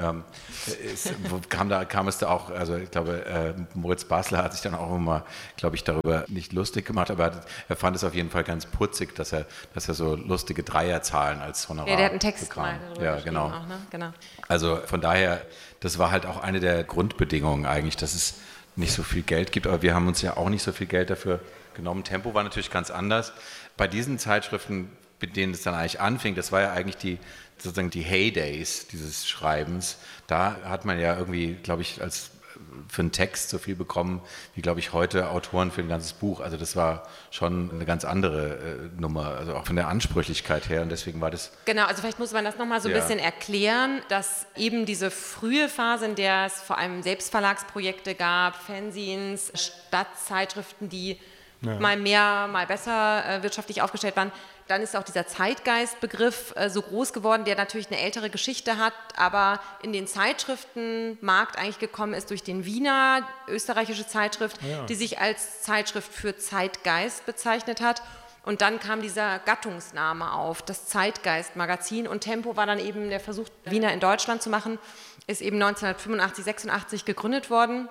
kam es da auch, also ich glaube, Moritz Basler hat sich dann auch immer, glaube ich, darüber nicht lustig gemacht, aber er fand es auf jeden Fall ganz putzig, dass er so lustige Dreierzahlen als Honorar bekam. Der hat einen Text mal darüber geschrieben auch, ne? Genau. Also von daher, das war halt auch eine der Grundbedingungen eigentlich, dass es nicht so viel Geld gibt, aber wir haben uns ja auch nicht so viel Geld dafür genommen. Tempo war natürlich ganz anders. Bei diesen Zeitschriften, mit denen es dann eigentlich anfing, das war ja eigentlich sozusagen die Heydays dieses Schreibens. Da hat man ja irgendwie, glaube ich, für einen Text so viel bekommen, wie, glaube ich, heute Autoren für ein ganzes Buch. Also das war schon eine ganz andere Nummer, also auch von der Ansprüchlichkeit her und deswegen war das... Genau, also vielleicht muss man das nochmal so ein bisschen erklären, dass eben diese frühe Phase, in der es vor allem Selbstverlagsprojekte gab, Fanzines, Stadtzeitschriften, die mal mehr, mal besser wirtschaftlich aufgestellt waren, dann ist auch dieser Zeitgeistbegriff so groß geworden, der natürlich eine ältere Geschichte hat, aber in den Zeitschriftenmarkt eigentlich gekommen ist durch den Wiener, österreichische Zeitschrift, die sich als Zeitschrift für Zeitgeist bezeichnet hat. Und dann kam dieser Gattungsname auf, das Zeitgeist-Magazin. Und Tempo war dann eben der Versuch, Wiener in Deutschland zu machen, ist eben 1985, 86 gegründet worden.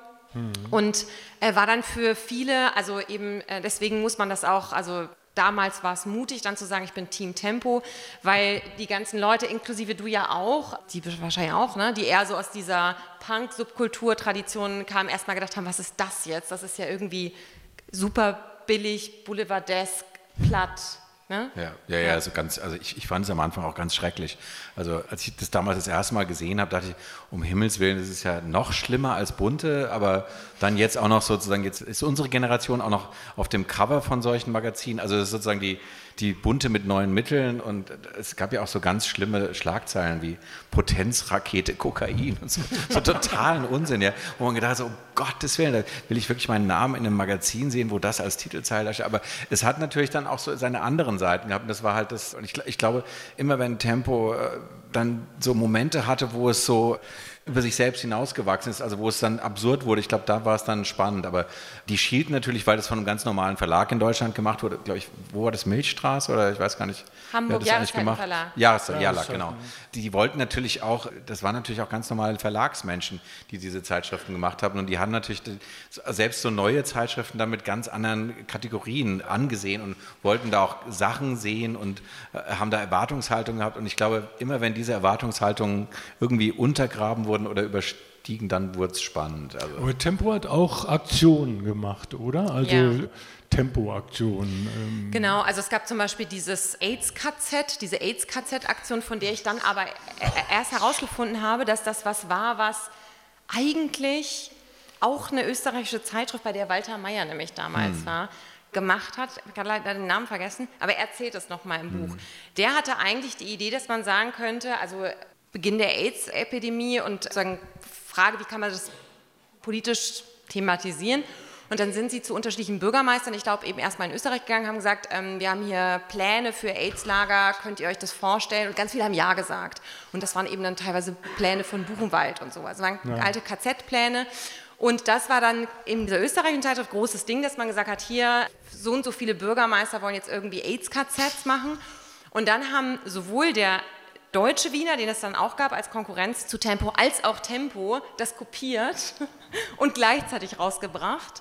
Und war dann für viele, also eben deswegen muss man das auch, also damals war es mutig, dann zu sagen, ich bin Team Tempo, weil die ganzen Leute, inklusive du ja auch, die wahrscheinlich auch, ne, die eher so aus dieser Punk-Subkultur-Tradition kamen, erstmal gedacht haben, was ist das jetzt? Das ist ja irgendwie super billig, boulevardesk, platt. Ne? Ja, also ich fand es am Anfang auch ganz schrecklich. Also als ich das damals das erste Mal gesehen habe, dachte ich, um Himmels Willen, das ist ja noch schlimmer als Bunte, aber dann jetzt auch noch sozusagen, jetzt ist unsere Generation auch noch auf dem Cover von solchen Magazinen, also das ist sozusagen die Bunte mit neuen Mitteln und es gab ja auch so ganz schlimme Schlagzeilen wie Potenzrakete, Kokain und so totalen Unsinn, ja, wo man gedacht hat, so, um Gottes Willen, da will ich wirklich meinen Namen in einem Magazin sehen, wo das als Titelzeile steht, aber es hat natürlich dann auch so seine anderen Seiten gehabt und das war halt das, und ich glaube, immer wenn Tempo dann so Momente hatte, wo es so über sich selbst hinausgewachsen ist, also wo es dann absurd wurde, ich glaube, da war es dann spannend, aber die Schild natürlich, weil das von einem ganz normalen Verlag in Deutschland gemacht wurde, glaube ich, wo war das, Milchstraße oder ich weiß gar nicht. Hamburg, Jahreszeitenverlag. Jahreszeitenverlag, genau. Die wollten natürlich auch, das waren natürlich auch ganz normale Verlagsmenschen, die diese Zeitschriften gemacht haben und die haben natürlich selbst so neue Zeitschriften dann mit ganz anderen Kategorien angesehen und wollten da auch Sachen sehen und haben da Erwartungshaltungen gehabt und ich glaube, immer wenn diese Erwartungshaltungen irgendwie untergraben wurden oder überstiegen, dann wurde es spannend. Also. Aber Tempo hat auch Aktionen gemacht, oder? Also Tempo-Aktionen. Genau, also es gab zum Beispiel dieses AIDS-KZ, diese AIDS-KZ-Aktion, von der ich dann aber erst herausgefunden habe, dass das was war, was eigentlich auch eine österreichische Zeitschrift, bei der Walter Mayer nämlich damals war, gemacht hat. Ich habe leider den Namen vergessen, aber er erzählt es nochmal im Buch. Der hatte eigentlich die Idee, dass man sagen könnte, also Beginn der AIDS-Epidemie und sozusagen Frage, wie kann man das politisch thematisieren? Und dann sind sie zu unterschiedlichen Bürgermeistern, ich glaube eben erstmal in Österreich gegangen, haben gesagt, wir haben hier Pläne für AIDS-Lager, könnt ihr euch das vorstellen? Und ganz viele haben Ja gesagt. Und das waren eben dann teilweise Pläne von Buchenwald und so. Also waren alte KZ-Pläne. Und das war dann in dieser österreichischen Zeitschrift großes Ding, dass man gesagt hat, hier so und so viele Bürgermeister wollen jetzt irgendwie AIDS-KZs machen. Und dann haben sowohl der deutsche Wiener, den es dann auch gab als Konkurrenz zu Tempo, als auch Tempo das kopiert und gleichzeitig rausgebracht.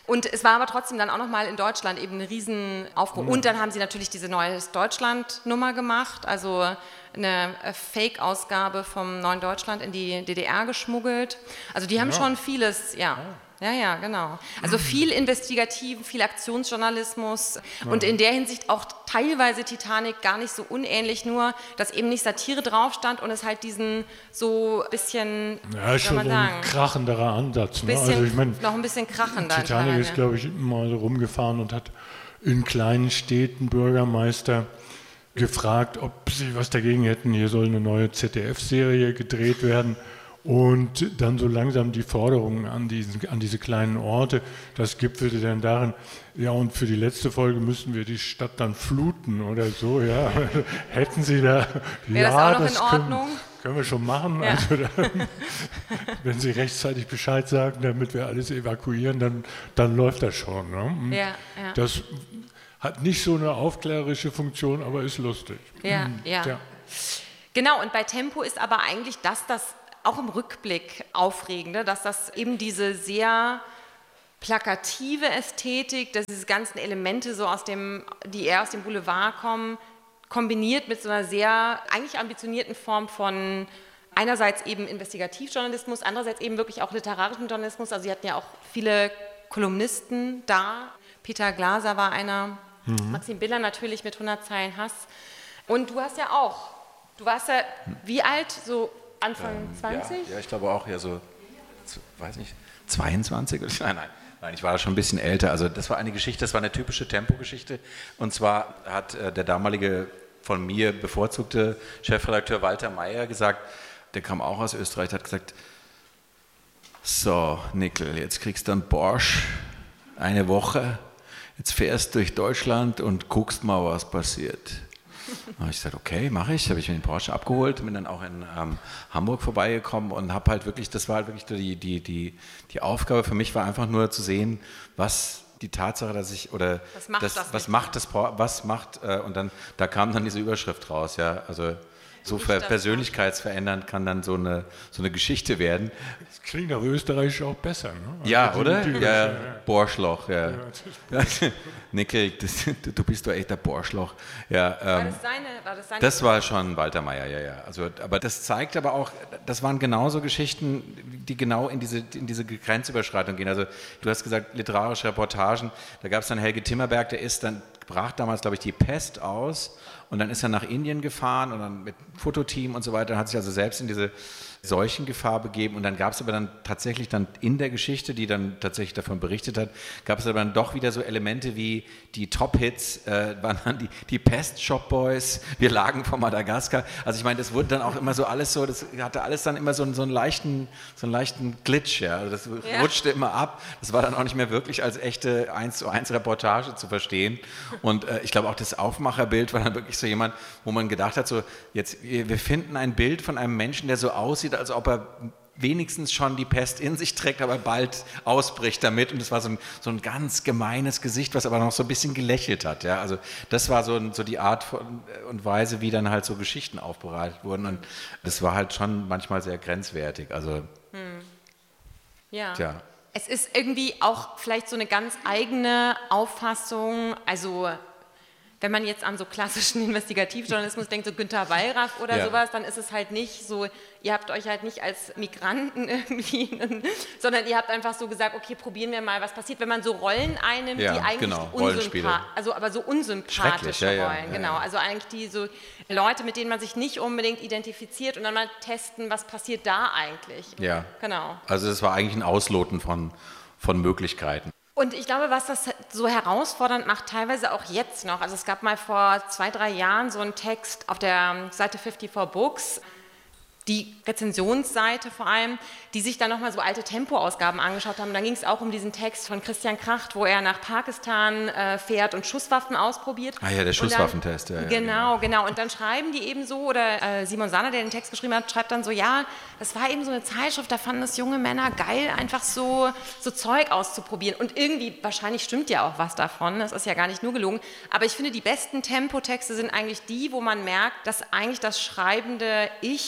Und es war aber trotzdem dann auch nochmal in Deutschland eben eine Riesenaufruhr. Und dann haben sie natürlich diese Neues Deutschland-Nummer gemacht, also eine Fake-Ausgabe vom Neuen Deutschland in die DDR geschmuggelt. Also die haben schon vieles, Ja, genau. Also viel Investigativen, viel Aktionsjournalismus und in der Hinsicht auch teilweise Titanic gar nicht so unähnlich, nur dass eben nicht Satire drauf stand und es halt diesen so bisschen, ist schon ein krachenderer Ansatz. Ne? Bisschen, also ich mein, noch ein bisschen krachender. Titanic ist, glaube ich, mal so rumgefahren und hat in kleinen Städten Bürgermeister gefragt, ob sie was dagegen hätten, hier soll eine neue ZDF-Serie gedreht werden. Und dann so langsam die Forderungen an diese kleinen Orte, das gipfelte dann darin, ja, und für die letzte Folge müssen wir die Stadt dann fluten oder so, ja. Hätten Sie da, wäre ja, das auch noch in Ordnung? Können wir schon machen. Ja. Also wenn Sie rechtzeitig Bescheid sagen, damit wir alles evakuieren, dann läuft das schon. Ne? Ja. Das hat nicht so eine aufklärerische Funktion, aber ist lustig. Ja. Genau, und bei Tempo ist aber eigentlich das auch im Rückblick Aufregende, dass das eben diese sehr plakative Ästhetik, dass diese ganzen Elemente so die eher aus dem Boulevard kommen, kombiniert mit so einer sehr eigentlich ambitionierten Form von einerseits eben Investigativjournalismus, andererseits eben wirklich auch literarischen Journalismus. Also sie hatten ja auch viele Kolumnisten da. Peter Glaser war einer, Maxim Biller natürlich mit 100 Zeilen Hass. Und du hast ja auch, warst ja wie alt, so Anfang 20? Ja, ich glaube auch, so, weiß nicht, 22? Nein, ich war schon ein bisschen älter. Also das war eine Geschichte, das war eine typische Tempo-Geschichte. Und zwar hat der damalige von mir bevorzugte Chefredakteur Walter Mayer gesagt, der kam auch aus Österreich, hat gesagt, so Nickel, jetzt kriegst du einen Borsch, eine Woche, jetzt fährst durch Deutschland und guckst mal, was passiert. Da habe ich gesagt, okay, mache ich. Habe ich mir den Porsche abgeholt, bin dann auch in Hamburg vorbeigekommen und habe halt wirklich, das war halt wirklich die Aufgabe für mich, war einfach nur zu sehen, was die Tatsache, dass ich, oder was macht, und dann, da kam dann diese Überschrift raus, ja, also so persönlichkeitsverändernd kann dann so eine Geschichte werden. Das klingt auf Österreichisch auch besser, ne? Also ja, oder? Borschloch, ja. Nickel, du bist doch echt der Borschloch. Ja, war das seine? Das war schon Walter Mayer, ja. Also, aber das zeigt aber auch, das waren genauso Geschichten, die genau in diese Grenzüberschreitung gehen. Also du hast gesagt, literarische Reportagen, da gab es dann Helge Timmerberg, brach damals, glaube ich, die Pest aus und dann ist er nach Indien gefahren und dann mit Fototeam und so weiter, hat sich also selbst in diese Seuchengefahr begeben und dann gab es aber dann tatsächlich dann in der Geschichte, die dann tatsächlich davon berichtet hat, gab es aber dann doch wieder so Elemente wie die Top-Hits, waren dann die Pest Shop Boys, wir lagen vor Madagaskar. Also ich meine, das wurde dann auch immer so alles so, das hatte alles dann immer so einen leichten Glitch, ja. Also das rutschte immer ab. Das war dann auch nicht mehr wirklich als echte 1:1 Reportage zu verstehen. Und ich glaube auch das Aufmacherbild war dann wirklich so jemand, wo man gedacht hat, so jetzt, wir finden ein Bild von einem Menschen, der so aussieht, als ob er wenigstens schon die Pest in sich trägt, aber bald ausbricht damit. Und das war so ein ganz gemeines Gesicht, was aber noch so ein bisschen gelächelt hat. Ja? Also das war so die Art und Weise, wie dann halt so Geschichten aufbereitet wurden. Und das war halt schon manchmal sehr grenzwertig. Also, Ja. Tja. Es ist irgendwie auch vielleicht so eine ganz eigene Auffassung, also wenn man jetzt an so klassischen Investigativjournalismus denkt, so Günter Wallraff oder sowas, dann ist es halt nicht so, ihr habt euch halt nicht als Migranten irgendwie, sondern ihr habt einfach so gesagt, okay, probieren wir mal, was passiert, wenn man so Rollen einnimmt, die eigentlich aber so unsympathische Rollen, genau, also eigentlich die so Leute, mit denen man sich nicht unbedingt identifiziert und dann mal testen, was passiert da eigentlich. Ja, genau. Also es war eigentlich ein Ausloten von Möglichkeiten. Und ich glaube, was das so herausfordernd macht, teilweise auch jetzt noch, also es gab mal vor 2-3 Jahren so einen Text auf der Seite 54 Books, die Rezensionsseite vor allem, die sich dann nochmal so alte Tempo-Ausgaben angeschaut haben. Da ging es auch um diesen Text von Christian Kracht, wo er nach Pakistan fährt und Schusswaffen ausprobiert. Ah ja, der Schusswaffentest. Genau. Und dann schreiben die eben so, oder Simon Sanner, der den Text geschrieben hat, schreibt dann so, ja, das war eben so eine Zeitschrift, da fanden es junge Männer geil, einfach so Zeug auszuprobieren. Und irgendwie, wahrscheinlich stimmt ja auch was davon, das ist ja gar nicht nur gelogen, aber ich finde, die besten Tempotexte sind eigentlich die, wo man merkt, dass eigentlich das schreibende Ich eben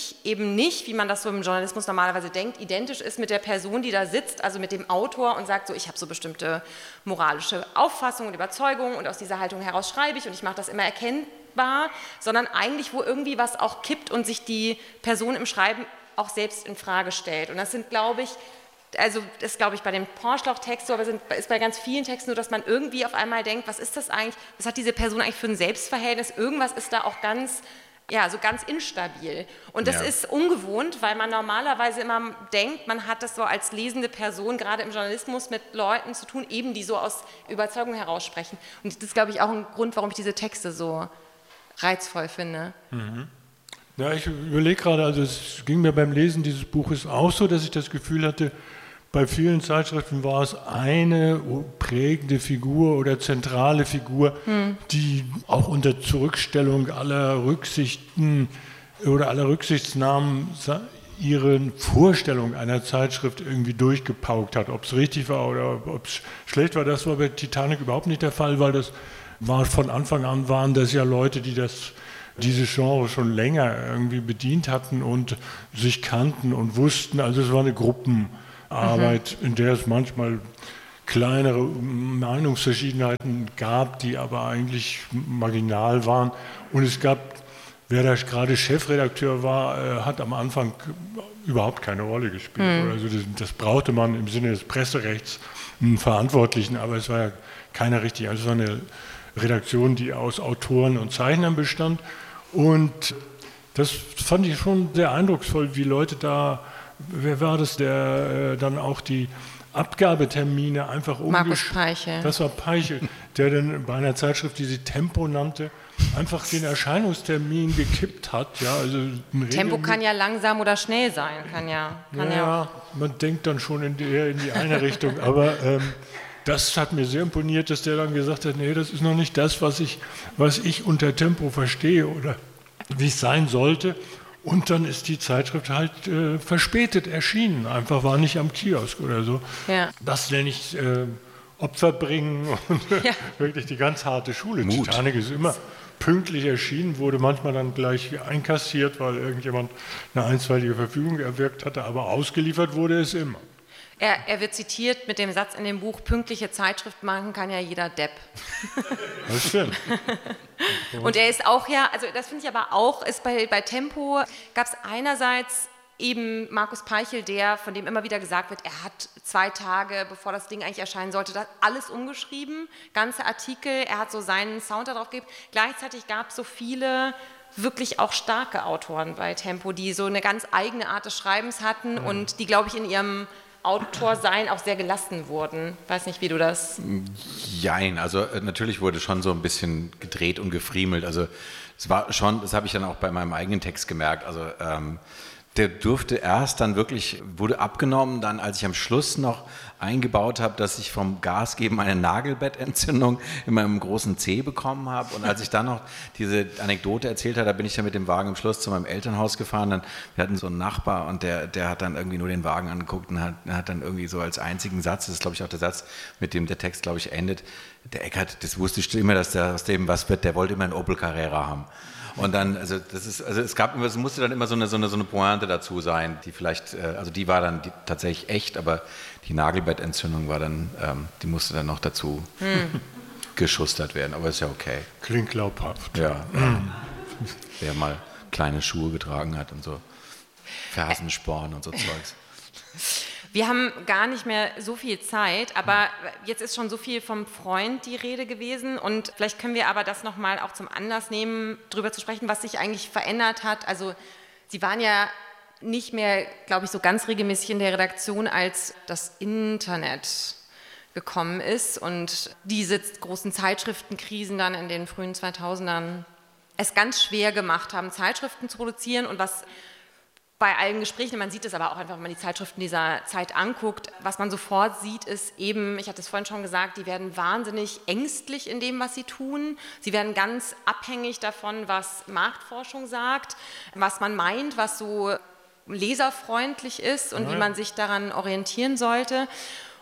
eben nicht, wie man das so im Journalismus normalerweise denkt, identisch ist mit der Person, die da sitzt, also mit dem Autor und sagt so, ich habe so bestimmte moralische Auffassungen und Überzeugungen und aus dieser Haltung heraus schreibe ich und ich mache das immer erkennbar, sondern eigentlich, wo irgendwie was auch kippt und sich die Person im Schreiben auch selbst in Frage stellt. Und das sind, glaube ich, also das ist, glaube ich, bei dem Porschloch-Text so, aber ist bei ganz vielen Texten so, dass man irgendwie auf einmal denkt, was ist das eigentlich, was hat diese Person eigentlich für ein Selbstverhältnis, irgendwas ist da auch ganz, ja, so ganz instabil. Und das ist ungewohnt, weil man normalerweise immer denkt, man hat das so als lesende Person, gerade im Journalismus, mit Leuten zu tun, eben die so aus Überzeugung heraussprechen. Und das ist, glaube ich, auch ein Grund, warum ich diese Texte so reizvoll finde. Mhm. Ja, ich überlege gerade, also es ging mir beim Lesen dieses Buches auch so, dass ich das Gefühl hatte, bei vielen Zeitschriften war es eine prägende Figur oder zentrale Figur, die auch unter Zurückstellung aller Rücksichten oder aller Rücksichtsnahmen ihre Vorstellung einer Zeitschrift irgendwie durchgepaukt hat. Ob es richtig war oder ob es schlecht war, das war bei Titanic überhaupt nicht der Fall, weil das war von Anfang an, waren das ja Leute, die dieses Genre schon länger irgendwie bedient hatten und sich kannten und wussten, also es war eine Gruppenarbeit, in der es manchmal kleinere Meinungsverschiedenheiten gab, die aber eigentlich marginal waren. Und es gab, wer da gerade Chefredakteur war, hat am Anfang überhaupt keine Rolle gespielt. Also das brauchte man im Sinne des Presserechts einen Verantwortlichen, aber es war ja keiner richtig. Also es war eine Redaktion, die aus Autoren und Zeichnern bestand. Und das fand ich schon sehr eindrucksvoll, wie Leute da, wer war das, der dann auch die Abgabetermine einfach Markus Peichel. Das war Peichel, der dann bei einer Zeitschrift, die sie Tempo nannte, einfach den Erscheinungstermin gekippt hat. Ja, also Tempo kann ja langsam oder schnell sein. Kann ja. Man denkt dann schon in die eine Richtung, aber das hat mir sehr imponiert, dass der dann gesagt hat, nee, das ist noch nicht das, was ich unter Tempo verstehe oder wie es sein sollte. Und dann ist die Zeitschrift halt verspätet erschienen, einfach war nicht am Kiosk oder so. Ja. Das nenne ich Opfer bringen und wirklich die ganz harte Schule. Mut. Titanic ist immer pünktlich erschienen, wurde manchmal dann gleich einkassiert, weil irgendjemand eine einstweilige Verfügung erwirkt hatte, aber ausgeliefert wurde es immer. Er wird zitiert mit dem Satz in dem Buch, pünktliche Zeitschrift machen kann ja jeder Depp. Das stimmt. Und er ist auch also das finde ich aber auch, ist bei Tempo, gab es einerseits eben Markus Peichel, von dem immer wieder gesagt wird, er hat 2 Tage, bevor das Ding eigentlich erscheinen sollte, das alles umgeschrieben, ganze Artikel, er hat so seinen Sound darauf gegeben. Gleichzeitig gab es so viele wirklich auch starke Autoren bei Tempo, die so eine ganz eigene Art des Schreibens hatten und die, glaube ich, in ihrem Autorsein auch sehr gelassen wurden. Weiß nicht, wie du das... Jein, also natürlich wurde schon so ein bisschen gedreht und gefriemelt. Also es war schon, das habe ich dann auch bei meinem eigenen Text gemerkt, also der durfte erst dann wirklich, wurde abgenommen, dann als ich am Schluss noch eingebaut habe, dass ich vom Gasgeben eine Nagelbettentzündung in meinem großen Zeh bekommen habe. Und als ich dann noch diese Anekdote erzählt habe, da bin ich dann mit dem Wagen am Schluss zu meinem Elternhaus gefahren. Wir hatten so einen Nachbar und der hat dann irgendwie nur den Wagen angeguckt und hat dann irgendwie so als einzigen Satz, das ist glaube ich auch der Satz, mit dem der Text glaube ich endet, der Eckart, das wusste ich immer, dass der aus dem was wird, der wollte immer einen Opel Carrera haben. Und dann, es musste dann immer so eine Pointe dazu sein, die vielleicht, also die war dann tatsächlich echt, aber die Nagelbettentzündung war dann, die musste dann noch dazu geschustert werden, aber ist ja okay. Klingt glaubhaft. Ja, wer mal kleine Schuhe getragen hat und so, Fersensporn und so Zeugs. Wir haben gar nicht mehr so viel Zeit, aber jetzt ist schon so viel vom Freund die Rede gewesen und vielleicht können wir aber das nochmal auch zum Anlass nehmen, darüber zu sprechen, was sich eigentlich verändert hat. Also Sie waren ja nicht mehr, glaube ich, so ganz regelmäßig in der Redaktion, als das Internet gekommen ist und diese großen Zeitschriftenkrisen dann in den frühen 2000ern es ganz schwer gemacht haben, Zeitschriften zu produzieren und was bei allen Gesprächen, man sieht es aber auch einfach, wenn man die Zeitschriften dieser Zeit anguckt, was man sofort sieht, ist eben, ich hatte es vorhin schon gesagt, die werden wahnsinnig ängstlich in dem, was sie tun. Sie werden ganz abhängig davon, was Marktforschung sagt, was man meint, was so leserfreundlich ist und wie man sich daran orientieren sollte.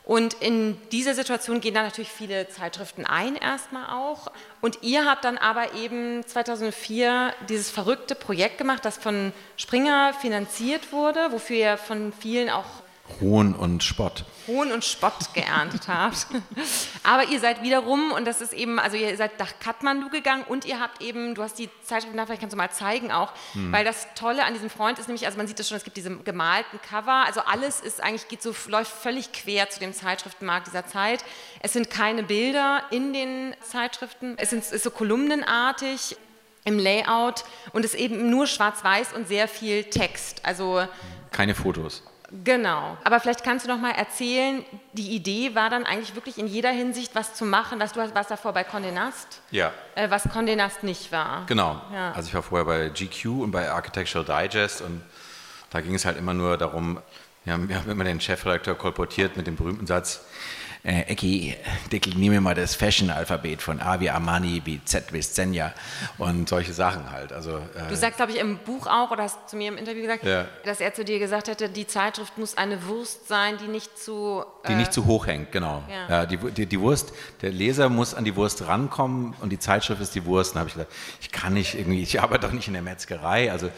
Und in dieser Situation gehen da natürlich viele Zeitschriften ein, erstmal auch. Und ihr habt dann aber eben 2004 dieses verrückte Projekt gemacht, das von Springer finanziert wurde, wofür ihr von vielen auch Hohn und Spott geerntet habt. Aber ihr seid wiederum, und das ist eben, also ihr seid nach Kathmandu gegangen und ihr habt eben, du hast die Zeitschrift, vielleicht kannst du mal zeigen auch, weil das Tolle an diesem Freund ist nämlich, also man sieht das schon, es gibt diese gemalten Cover, also alles ist eigentlich, läuft völlig quer zu dem Zeitschriftenmarkt dieser Zeit. Es sind keine Bilder in den Zeitschriften, es ist so kolumnenartig im Layout und es ist eben nur schwarz-weiß und sehr viel Text, also keine Fotos. Genau, aber vielleicht kannst du noch mal erzählen, die Idee war dann eigentlich wirklich in jeder Hinsicht was zu machen, du warst davor bei Condé Nast, ja. Was Condé Nast nicht war. Genau, ja. Also ich war vorher bei GQ und bei Architectural Digest und da ging es halt immer nur darum, wir haben immer den Chefredakteur kolportiert mit dem berühmten Satz, Ecki, dekliniere mir mal das Fashion-Alphabet von A wie Armani, wie Z wie Zegna und solche Sachen halt. Also, du sagst, glaube ich, im Buch auch, oder hast zu mir im Interview gesagt, ja, dass er zu dir gesagt hätte, die Zeitschrift muss eine Wurst sein, die nicht zu... nicht zu hoch hängt, genau. Ja. Ja, die Wurst, der Leser muss an die Wurst rankommen und die Zeitschrift ist die Wurst. Dann habe ich gesagt, ich arbeite doch nicht in der Metzgerei, also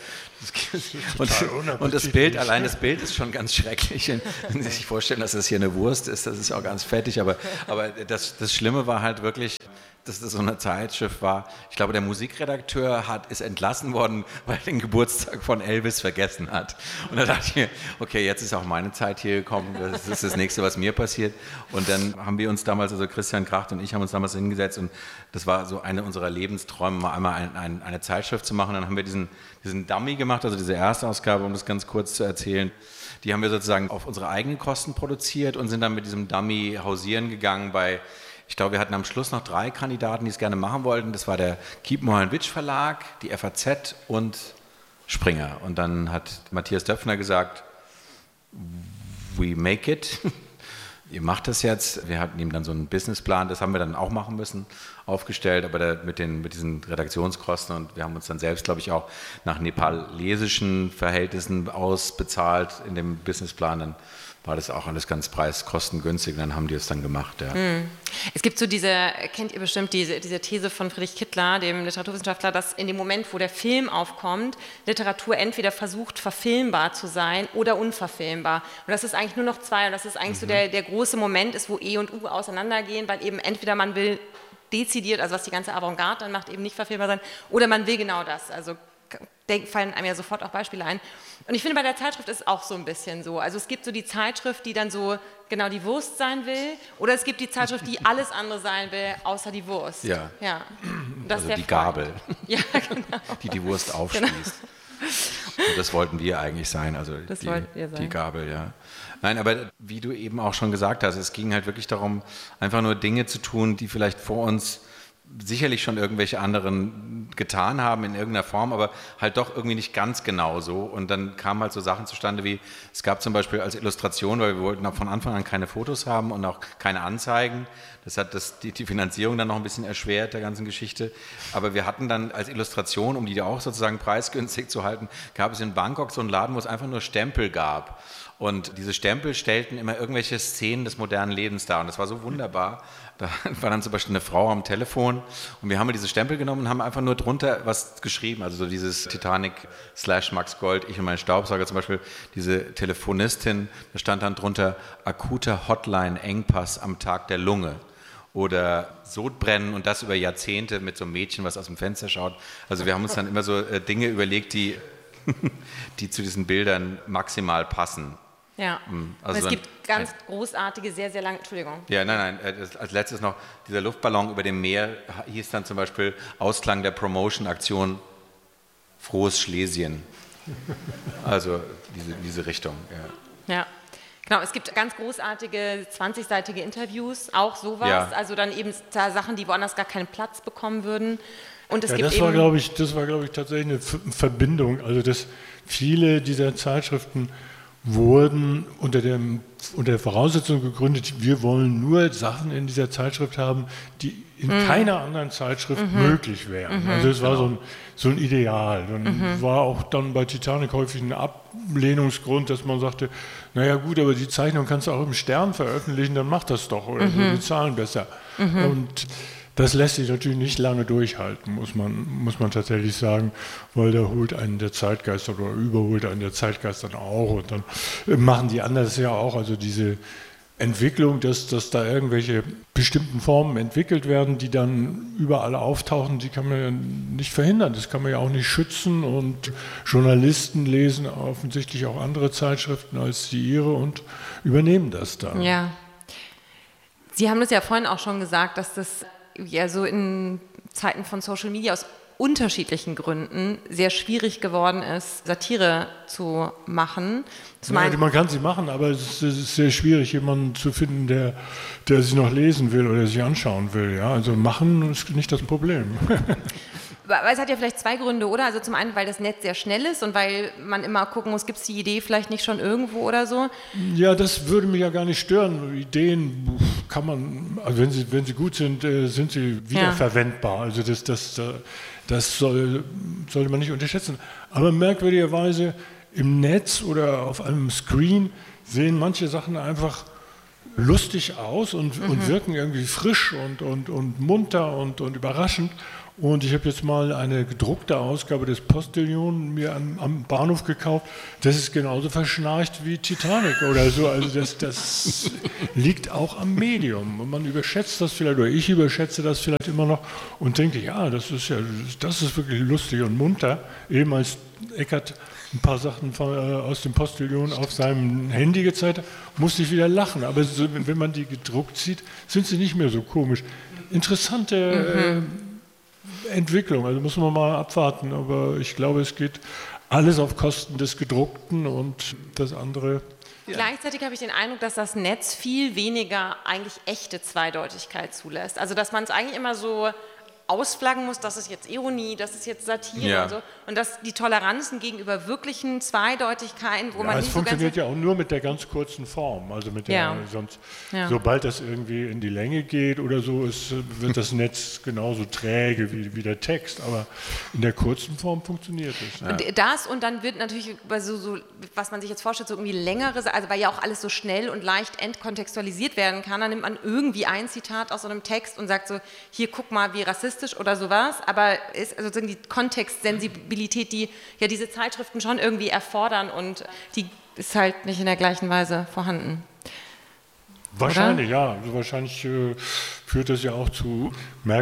und das Bild, allein das Bild ist schon ganz schrecklich. Wenn Sie sich vorstellen, dass das hier eine Wurst ist, das ist auch ganz fettig, aber das Schlimme war halt wirklich, dass das so eine Zeitschrift war. Ich glaube, der Musikredakteur ist entlassen worden, weil er den Geburtstag von Elvis vergessen hat. Und da dachte ich mir, okay, jetzt ist auch meine Zeit hier gekommen, das ist das Nächste, was mir passiert. Und dann haben wir uns damals, also Christian Kracht und ich haben uns damals hingesetzt und das war so eine unserer Lebensträume, mal einmal eine Zeitschrift zu machen. Dann haben wir diesen Dummy gemacht, also diese Erstausgabe, um das ganz kurz zu erzählen. Die haben wir sozusagen auf unsere eigenen Kosten produziert und sind dann mit diesem Dummy hausieren gegangen bei, ich glaube, wir hatten am Schluss noch 3 Kandidaten, die es gerne machen wollten. Das war der Kiepenheuer & Witsch Verlag, die FAZ und Springer. Und dann hat Matthias Döpfner gesagt, we make it. Ihr macht das jetzt. Wir hatten ihm dann so einen Businessplan, das haben wir dann auch machen müssen, aufgestellt, aber mit diesen Redaktionskosten und wir haben uns dann selbst, glaube ich, auch nach nepalesischen Verhältnissen ausbezahlt in dem Businessplan. Dann war das auch alles ganz preiskostengünstig und dann haben die es dann gemacht. Ja. Es gibt so kennt ihr bestimmt diese These von Friedrich Kittler, dem Literaturwissenschaftler, dass in dem Moment, wo der Film aufkommt, Literatur entweder versucht, verfilmbar zu sein oder unverfilmbar. Und das ist eigentlich nur noch 2 und das ist eigentlich so der große Moment ist, wo E und U auseinandergehen, weil eben entweder man will dezidiert, also was die ganze Avantgarde dann macht, eben nicht verfilmbar sein, oder man will genau das, also fallen einem ja sofort auch Beispiele ein. Und ich finde, bei der Zeitschrift ist es auch so ein bisschen so. Also es gibt so die Zeitschrift, die dann so genau die Wurst sein will, oder es gibt die Zeitschrift, die alles andere sein will, außer die Wurst. Ja. Das also die Gabel, ja, genau. die Wurst aufspießt. Genau. Und das wollten wir eigentlich sein, also die Gabel, ja. Nein, aber wie du eben auch schon gesagt hast, es ging halt wirklich darum, einfach nur Dinge zu tun, die vielleicht vor uns sicherlich schon irgendwelche anderen getan haben in irgendeiner Form, aber halt doch irgendwie nicht ganz genau so. Und dann kamen halt so Sachen zustande wie, es gab zum Beispiel als Illustration, weil wir wollten auch von Anfang an keine Fotos haben und auch keine Anzeigen. Das hat die Finanzierung dann noch ein bisschen erschwert, der ganzen Geschichte. Aber wir hatten dann als Illustration, um die auch sozusagen preisgünstig zu halten, gab es in Bangkok so einen Laden, wo es einfach nur Stempel gab. Und diese Stempel stellten immer irgendwelche Szenen des modernen Lebens dar. Und das war so wunderbar. Da war dann zum Beispiel eine Frau am Telefon und wir haben diese Stempel genommen und haben einfach nur drunter was geschrieben. Also so dieses Titanic / Max Gold, ich und mein Staubsauger zum Beispiel, diese Telefonistin, da stand dann drunter akuter Hotline-Engpass am Tag der Lunge. Oder Sodbrennen und das über Jahrzehnte mit so einem Mädchen, was aus dem Fenster schaut. Also wir haben uns dann immer so Dinge überlegt, die zu diesen Bildern maximal passen. Ja, also es gibt ganz großartige, sehr, sehr lange, Entschuldigung. Ja, nein, als letztes noch, dieser Luftballon über dem Meer hieß dann zum Beispiel Ausklang der Promotion-Aktion Frohes Schlesien. Also diese Richtung, ja. Genau, es gibt ganz großartige 20-seitige Interviews, auch sowas, ja. Also dann eben Sachen, die woanders gar keinen Platz bekommen würden. Und es gibt das war, glaube ich, tatsächlich eine Verbindung, also dass viele dieser Zeitschriften wurden unter der Voraussetzung gegründet, wir wollen nur Sachen in dieser Zeitschrift haben, die in keiner anderen Zeitschrift möglich wären. Also es war so ein Ideal. Dann war auch dann bei Titanic häufig ein Ablehnungsgrund, dass man sagte, naja gut, aber die Zeichnung kannst du auch im Stern veröffentlichen, dann mach das doch, oder so, die Zahlen besser. Und das lässt sich natürlich nicht lange durchhalten, muss man tatsächlich sagen, weil da holt einen der Zeitgeist oder überholt einen der Zeitgeist dann auch. Und dann machen die anderen das ja auch, also diese Entwicklung, dass da irgendwelche bestimmten Formen entwickelt werden, die dann überall auftauchen, die kann man ja nicht verhindern, das kann man ja auch nicht schützen. Und Journalisten lesen offensichtlich auch andere Zeitschriften als die ihre und übernehmen das dann. Ja. Sie haben das ja vorhin auch schon gesagt, dass das ja so in Zeiten von Social Media aus unterschiedlichen Gründen sehr schwierig geworden ist, Satire zu machen. Man kann sie machen, aber es ist sehr schwierig, jemanden zu finden, der sie noch lesen will oder sich anschauen will. Ja? Also machen ist nicht das Problem. Aber es hat ja vielleicht zwei Gründe, oder? Also zum einen, weil das Netz sehr schnell ist und weil man immer gucken muss, gibt es die Idee vielleicht nicht schon irgendwo oder so? Ja, das würde mich ja gar nicht stören. Ideen kann man, also wenn sie gut sind, sind sie wiederverwendbar. Also das sollte man nicht unterschätzen. Aber merkwürdigerweise im Netz oder auf einem Screen sehen manche Sachen einfach lustig aus und wirken irgendwie frisch und munter und überraschend. Und ich habe jetzt mal eine gedruckte Ausgabe des Postillon mir am Bahnhof gekauft. Das ist genauso verschnarcht wie Titanic oder so. Also das liegt auch am Medium. Und man überschätzt das vielleicht, oder ich überschätze das vielleicht immer noch und denke, ja, das ist wirklich lustig und munter. Eben als Eckart ein paar Sachen aus dem Postillon auf seinem Handy gezeigt hat, musste ich wieder lachen. Aber wenn man die gedruckt sieht, sind sie nicht mehr so komisch. Interessante Entwicklung, also muss man mal abwarten, aber ich glaube, es geht alles auf Kosten des Gedruckten und das andere. Ja. Gleichzeitig habe ich den Eindruck, dass das Netz viel weniger eigentlich echte Zweideutigkeit zulässt. Also dass man es eigentlich immer so ausflaggen muss, das ist jetzt Ironie, das ist jetzt Satire und so. Und dass die Toleranzen gegenüber wirklichen Zweideutigkeiten, wo man nicht es funktioniert ja auch nur mit der ganz kurzen Form, also mit der, sobald das irgendwie in die Länge geht oder so, wird das Netz genauso träge wie der Text, aber in der kurzen Form funktioniert es. Ja. Und dann wird natürlich, so, was man sich jetzt vorstellt, so irgendwie längere, also weil ja auch alles so schnell und leicht entkontextualisiert werden kann, dann nimmt man irgendwie ein Zitat aus so einem Text und sagt so, hier guck mal, wie rassistisch oder sowas, aber ist also die Kontextsensibilität, die ja diese Zeitschriften schon irgendwie erfordern und die ist halt nicht in der gleichen Weise vorhanden. Wahrscheinlich, oder? Ja. Also wahrscheinlich führt das ja auch zu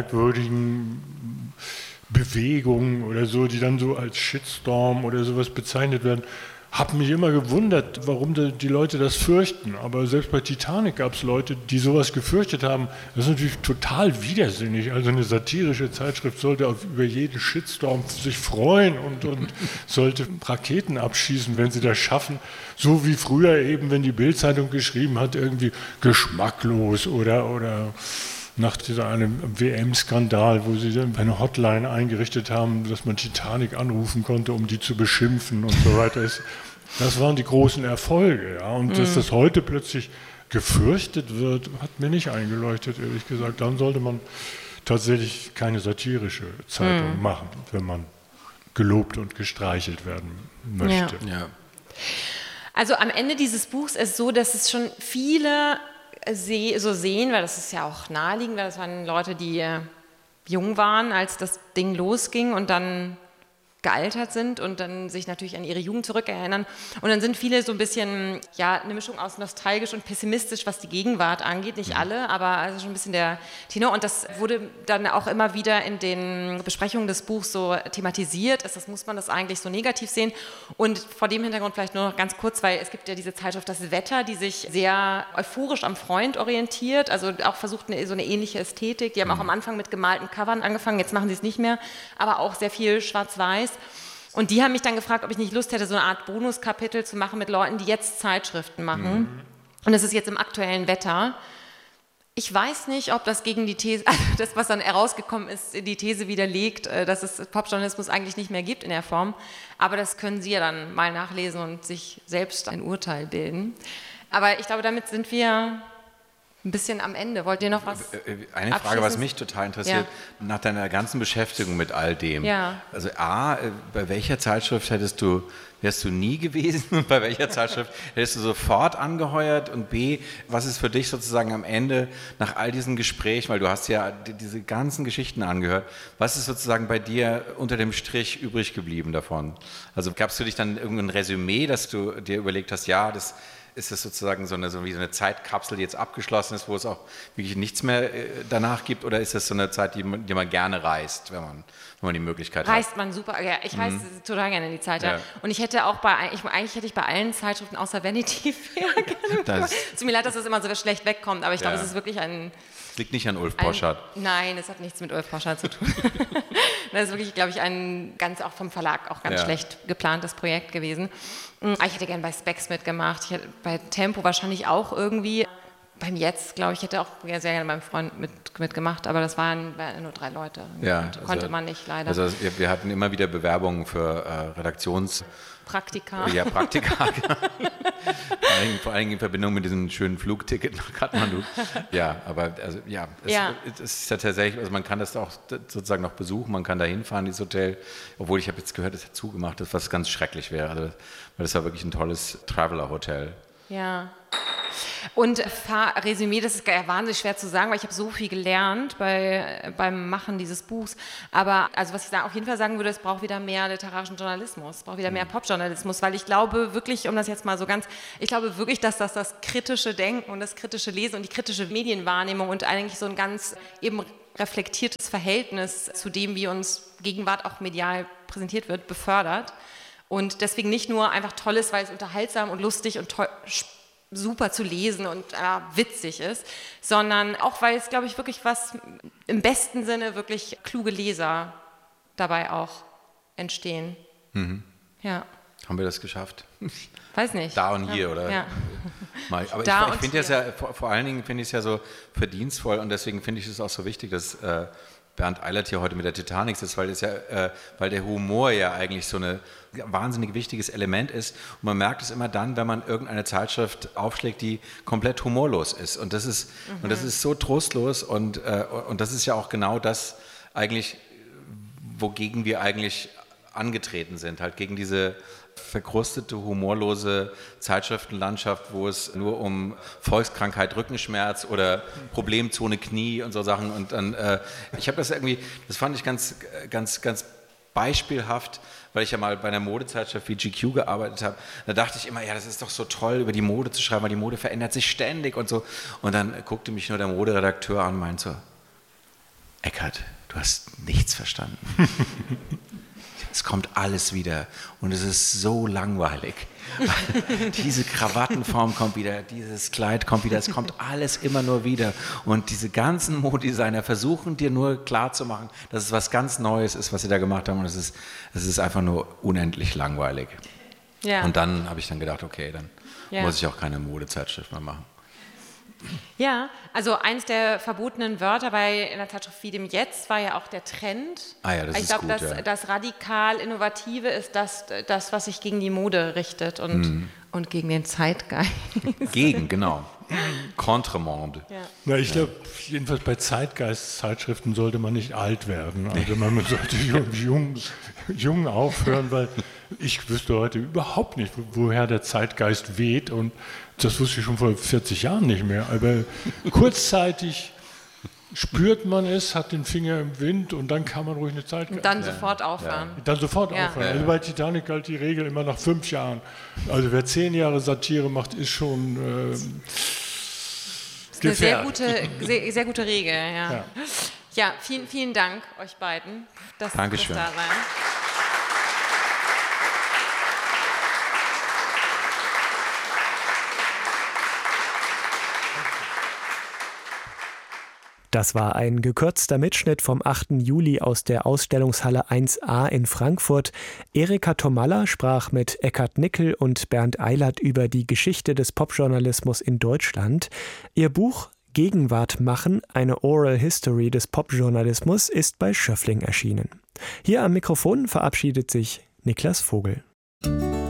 merkwürdigen Bewegungen oder so, die dann so als Shitstorm oder sowas bezeichnet werden. Habe mich immer gewundert, warum die Leute das fürchten. Aber selbst bei Titanic gab es Leute, die sowas gefürchtet haben. Das ist natürlich total widersinnig. Also eine satirische Zeitschrift sollte über jeden Shitstorm sich freuen und sollte Raketen abschießen, wenn sie das schaffen. So wie früher eben, wenn die Bild-Zeitung geschrieben hat, irgendwie geschmacklos oder nach einem WM-Skandal, wo sie dann eine Hotline eingerichtet haben, dass man Titanic anrufen konnte, um die zu beschimpfen und so weiter. Das waren die großen Erfolge. Ja. Und dass das heute plötzlich gefürchtet wird, hat mir nicht eingeleuchtet, ehrlich gesagt. Dann sollte man tatsächlich keine satirische Zeitung machen, wenn man gelobt und gestreichelt werden möchte. Ja. Also am Ende dieses Buchs ist es so, dass es schon viele so sehen, weil das ist ja auch naheliegend, weil das waren Leute, die jung waren, als das Ding losging und dann gealtert sind und dann sich natürlich an ihre Jugend zurückerinnern. Und dann sind viele so ein bisschen, eine Mischung aus nostalgisch und pessimistisch, was die Gegenwart angeht. Nicht alle, aber also schon ein bisschen der Tenor. Und das wurde dann auch immer wieder in den Besprechungen des Buchs so thematisiert. Muss man das eigentlich so negativ sehen? Und vor dem Hintergrund vielleicht nur noch ganz kurz, weil es gibt ja diese Zeitschrift Das Wetter, die sich sehr euphorisch am Freund orientiert, also auch versucht so eine ähnliche Ästhetik. Die haben auch am Anfang mit gemalten Covern angefangen, jetzt machen sie es nicht mehr, aber auch sehr viel schwarz-weiß. Und die haben mich dann gefragt, ob ich nicht Lust hätte, so eine Art Bonuskapitel zu machen mit Leuten, die jetzt Zeitschriften machen. Und das ist jetzt im aktuellen Wetter. Ich weiß nicht, ob das gegen die These, also das, was dann herausgekommen ist, die These widerlegt, dass es Popjournalismus eigentlich nicht mehr gibt in der Form. Aber das können Sie ja dann mal nachlesen und sich selbst ein Urteil bilden. Aber ich glaube, damit sind wir ein bisschen am Ende. Wollt ihr noch was? Eine Frage, was mich total interessiert, nach deiner ganzen Beschäftigung mit all dem. Ja. Also A, bei welcher Zeitschrift wärst du nie gewesen und bei welcher Zeitschrift hättest du sofort angeheuert? Und B, was ist für dich sozusagen am Ende nach all diesen Gesprächen, weil du hast ja diese ganzen Geschichten angehört, was ist sozusagen bei dir unter dem Strich übrig geblieben davon? Also gab es für dich dann irgendein Resümee, dass du dir überlegt hast, ja, das ist es sozusagen so eine Zeitkapsel, die jetzt abgeschlossen ist, wo es auch wirklich nichts mehr danach gibt? Oder ist das so eine Zeit, die man gerne reist, wenn man die Möglichkeit hat? Reist man super, ja, ich reise total gerne in die Zeit. Ja. Und ich hätte auch eigentlich hätte ich bei allen Zeitschriften außer Vanity Fair gerne. Tut mir leid, dass das immer so schlecht wegkommt, aber ich glaube, es ist wirklich Es liegt nicht an Ulf Poschardt. Nein, es hat nichts mit Ulf Poschardt zu tun. Das ist wirklich, glaube ich, auch vom Verlag auch ganz schlecht geplantes Projekt gewesen. Ich hätte gerne bei Spex mitgemacht, ich hätte bei Tempo wahrscheinlich auch irgendwie. Beim Jetzt, glaube ich, hätte auch sehr gerne meinem Freund mitgemacht, aber das waren nur 3 Leute. Ja, konnte man nicht, leider. Also wir hatten immer wieder Bewerbungen für Praktika. Ja, Praktika. vor allem in Verbindung mit diesem schönen Flugticket nach Kathmandu. Ja, aber also, es ist ja tatsächlich, also man kann das auch sozusagen noch besuchen, man kann da hinfahren, dieses Hotel, obwohl ich habe jetzt gehört, es hat zugemacht, das was ganz schrecklich wäre, also, weil das war wirklich ein tolles Traveler-Hotel. Ja. Und Resümee, das ist wahnsinnig schwer zu sagen, weil ich habe so viel gelernt beim Machen dieses Buchs. Aber also was ich auf jeden Fall sagen würde, es braucht wieder mehr literarischen Journalismus, es braucht wieder mehr Popjournalismus, weil ich glaube wirklich, ich glaube wirklich, dass das kritische Denken und das kritische Lesen und die kritische Medienwahrnehmung und eigentlich so ein ganz eben reflektiertes Verhältnis zu dem, wie uns Gegenwart auch medial präsentiert wird, befördert. Und deswegen nicht nur einfach toll ist, weil es unterhaltsam und lustig und super zu lesen und witzig ist, sondern auch, weil es, glaube ich, wirklich was im besten Sinne wirklich kluge Leser dabei auch entstehen. Mhm. Ja. Haben wir das geschafft? Weiß nicht. Da und hier, oder? Ja. Aber ich finde das ja, vor allen Dingen finde ich es ja so verdienstvoll und deswegen finde ich es auch so wichtig, dass Bernd Eilert hier heute mit der Titanic sitzt, weil der Humor ja eigentlich so ein wahnsinnig wichtiges Element ist. Und man merkt es immer dann, wenn man irgendeine Zeitschrift aufschlägt, die komplett humorlos ist. Und das ist so trostlos und das ist ja auch genau das eigentlich, wogegen wir eigentlich angetreten sind, halt gegen diese verkrustete, humorlose Zeitschriftenlandschaft, wo es nur um Volkskrankheit, Rückenschmerz oder Problemzone Knie und so Sachen und dann, ich habe das fand ich ganz, ganz, ganz beispielhaft, weil ich ja mal bei einer Modezeitschrift wie GQ gearbeitet habe, da dachte ich immer, ja, das ist doch so toll, über die Mode zu schreiben, weil die Mode verändert sich ständig und so und dann guckte mich nur der Moderedakteur an und meinte so, Eckhard, du hast nichts verstanden. Es kommt alles wieder und es ist so langweilig. Diese Krawattenform kommt wieder, dieses Kleid kommt wieder, es kommt alles immer nur wieder. Und diese ganzen Modedesigner versuchen dir nur klarzumachen, dass es was ganz Neues ist, was sie da gemacht haben. Und es ist einfach nur unendlich langweilig. Ja. Und dann habe ich dann gedacht, okay, dann muss ich auch keine Modezeitschrift mehr machen. Ja, also eins der verbotenen Wörter bei einer Zeitschrift wie dem Jetzt war ja auch der Trend. Ah ja, das ist gut. Ich glaube, das radikal Innovative ist das, was sich gegen die Mode richtet und gegen den Zeitgeist. Genau. Contremonde. Ja. Na, ich glaube, jedenfalls bei Zeitgeist-Zeitschriften sollte man nicht alt werden. Also man sollte jung aufhören, weil ich wüsste heute überhaupt nicht, woher der Zeitgeist weht und das wusste ich schon vor 40 Jahren nicht mehr. Aber kurzzeitig spürt man es, hat den Finger im Wind und dann kann man ruhig eine Zeit... Und dann sofort aufhören. Ja. Dann sofort aufhören. Also bei Titanic galt die Regel immer nach 5 Jahren. Also wer 10 Jahre Satire macht, ist schon gefährdet. Eine sehr gute Regel, ja. Ja, vielen, vielen Dank euch beiden. Dankeschön. Da sein. Das war ein gekürzter Mitschnitt vom 8. Juli aus der Ausstellungshalle 1a in Frankfurt. Erika Tomalla sprach mit Eckhard Nickel und Bernd Eilert über die Geschichte des Popjournalismus in Deutschland. Ihr Buch Gegenwart machen, eine Oral History des Popjournalismus, ist bei Schöffling erschienen. Hier am Mikrofon verabschiedet sich Niklas Vogel.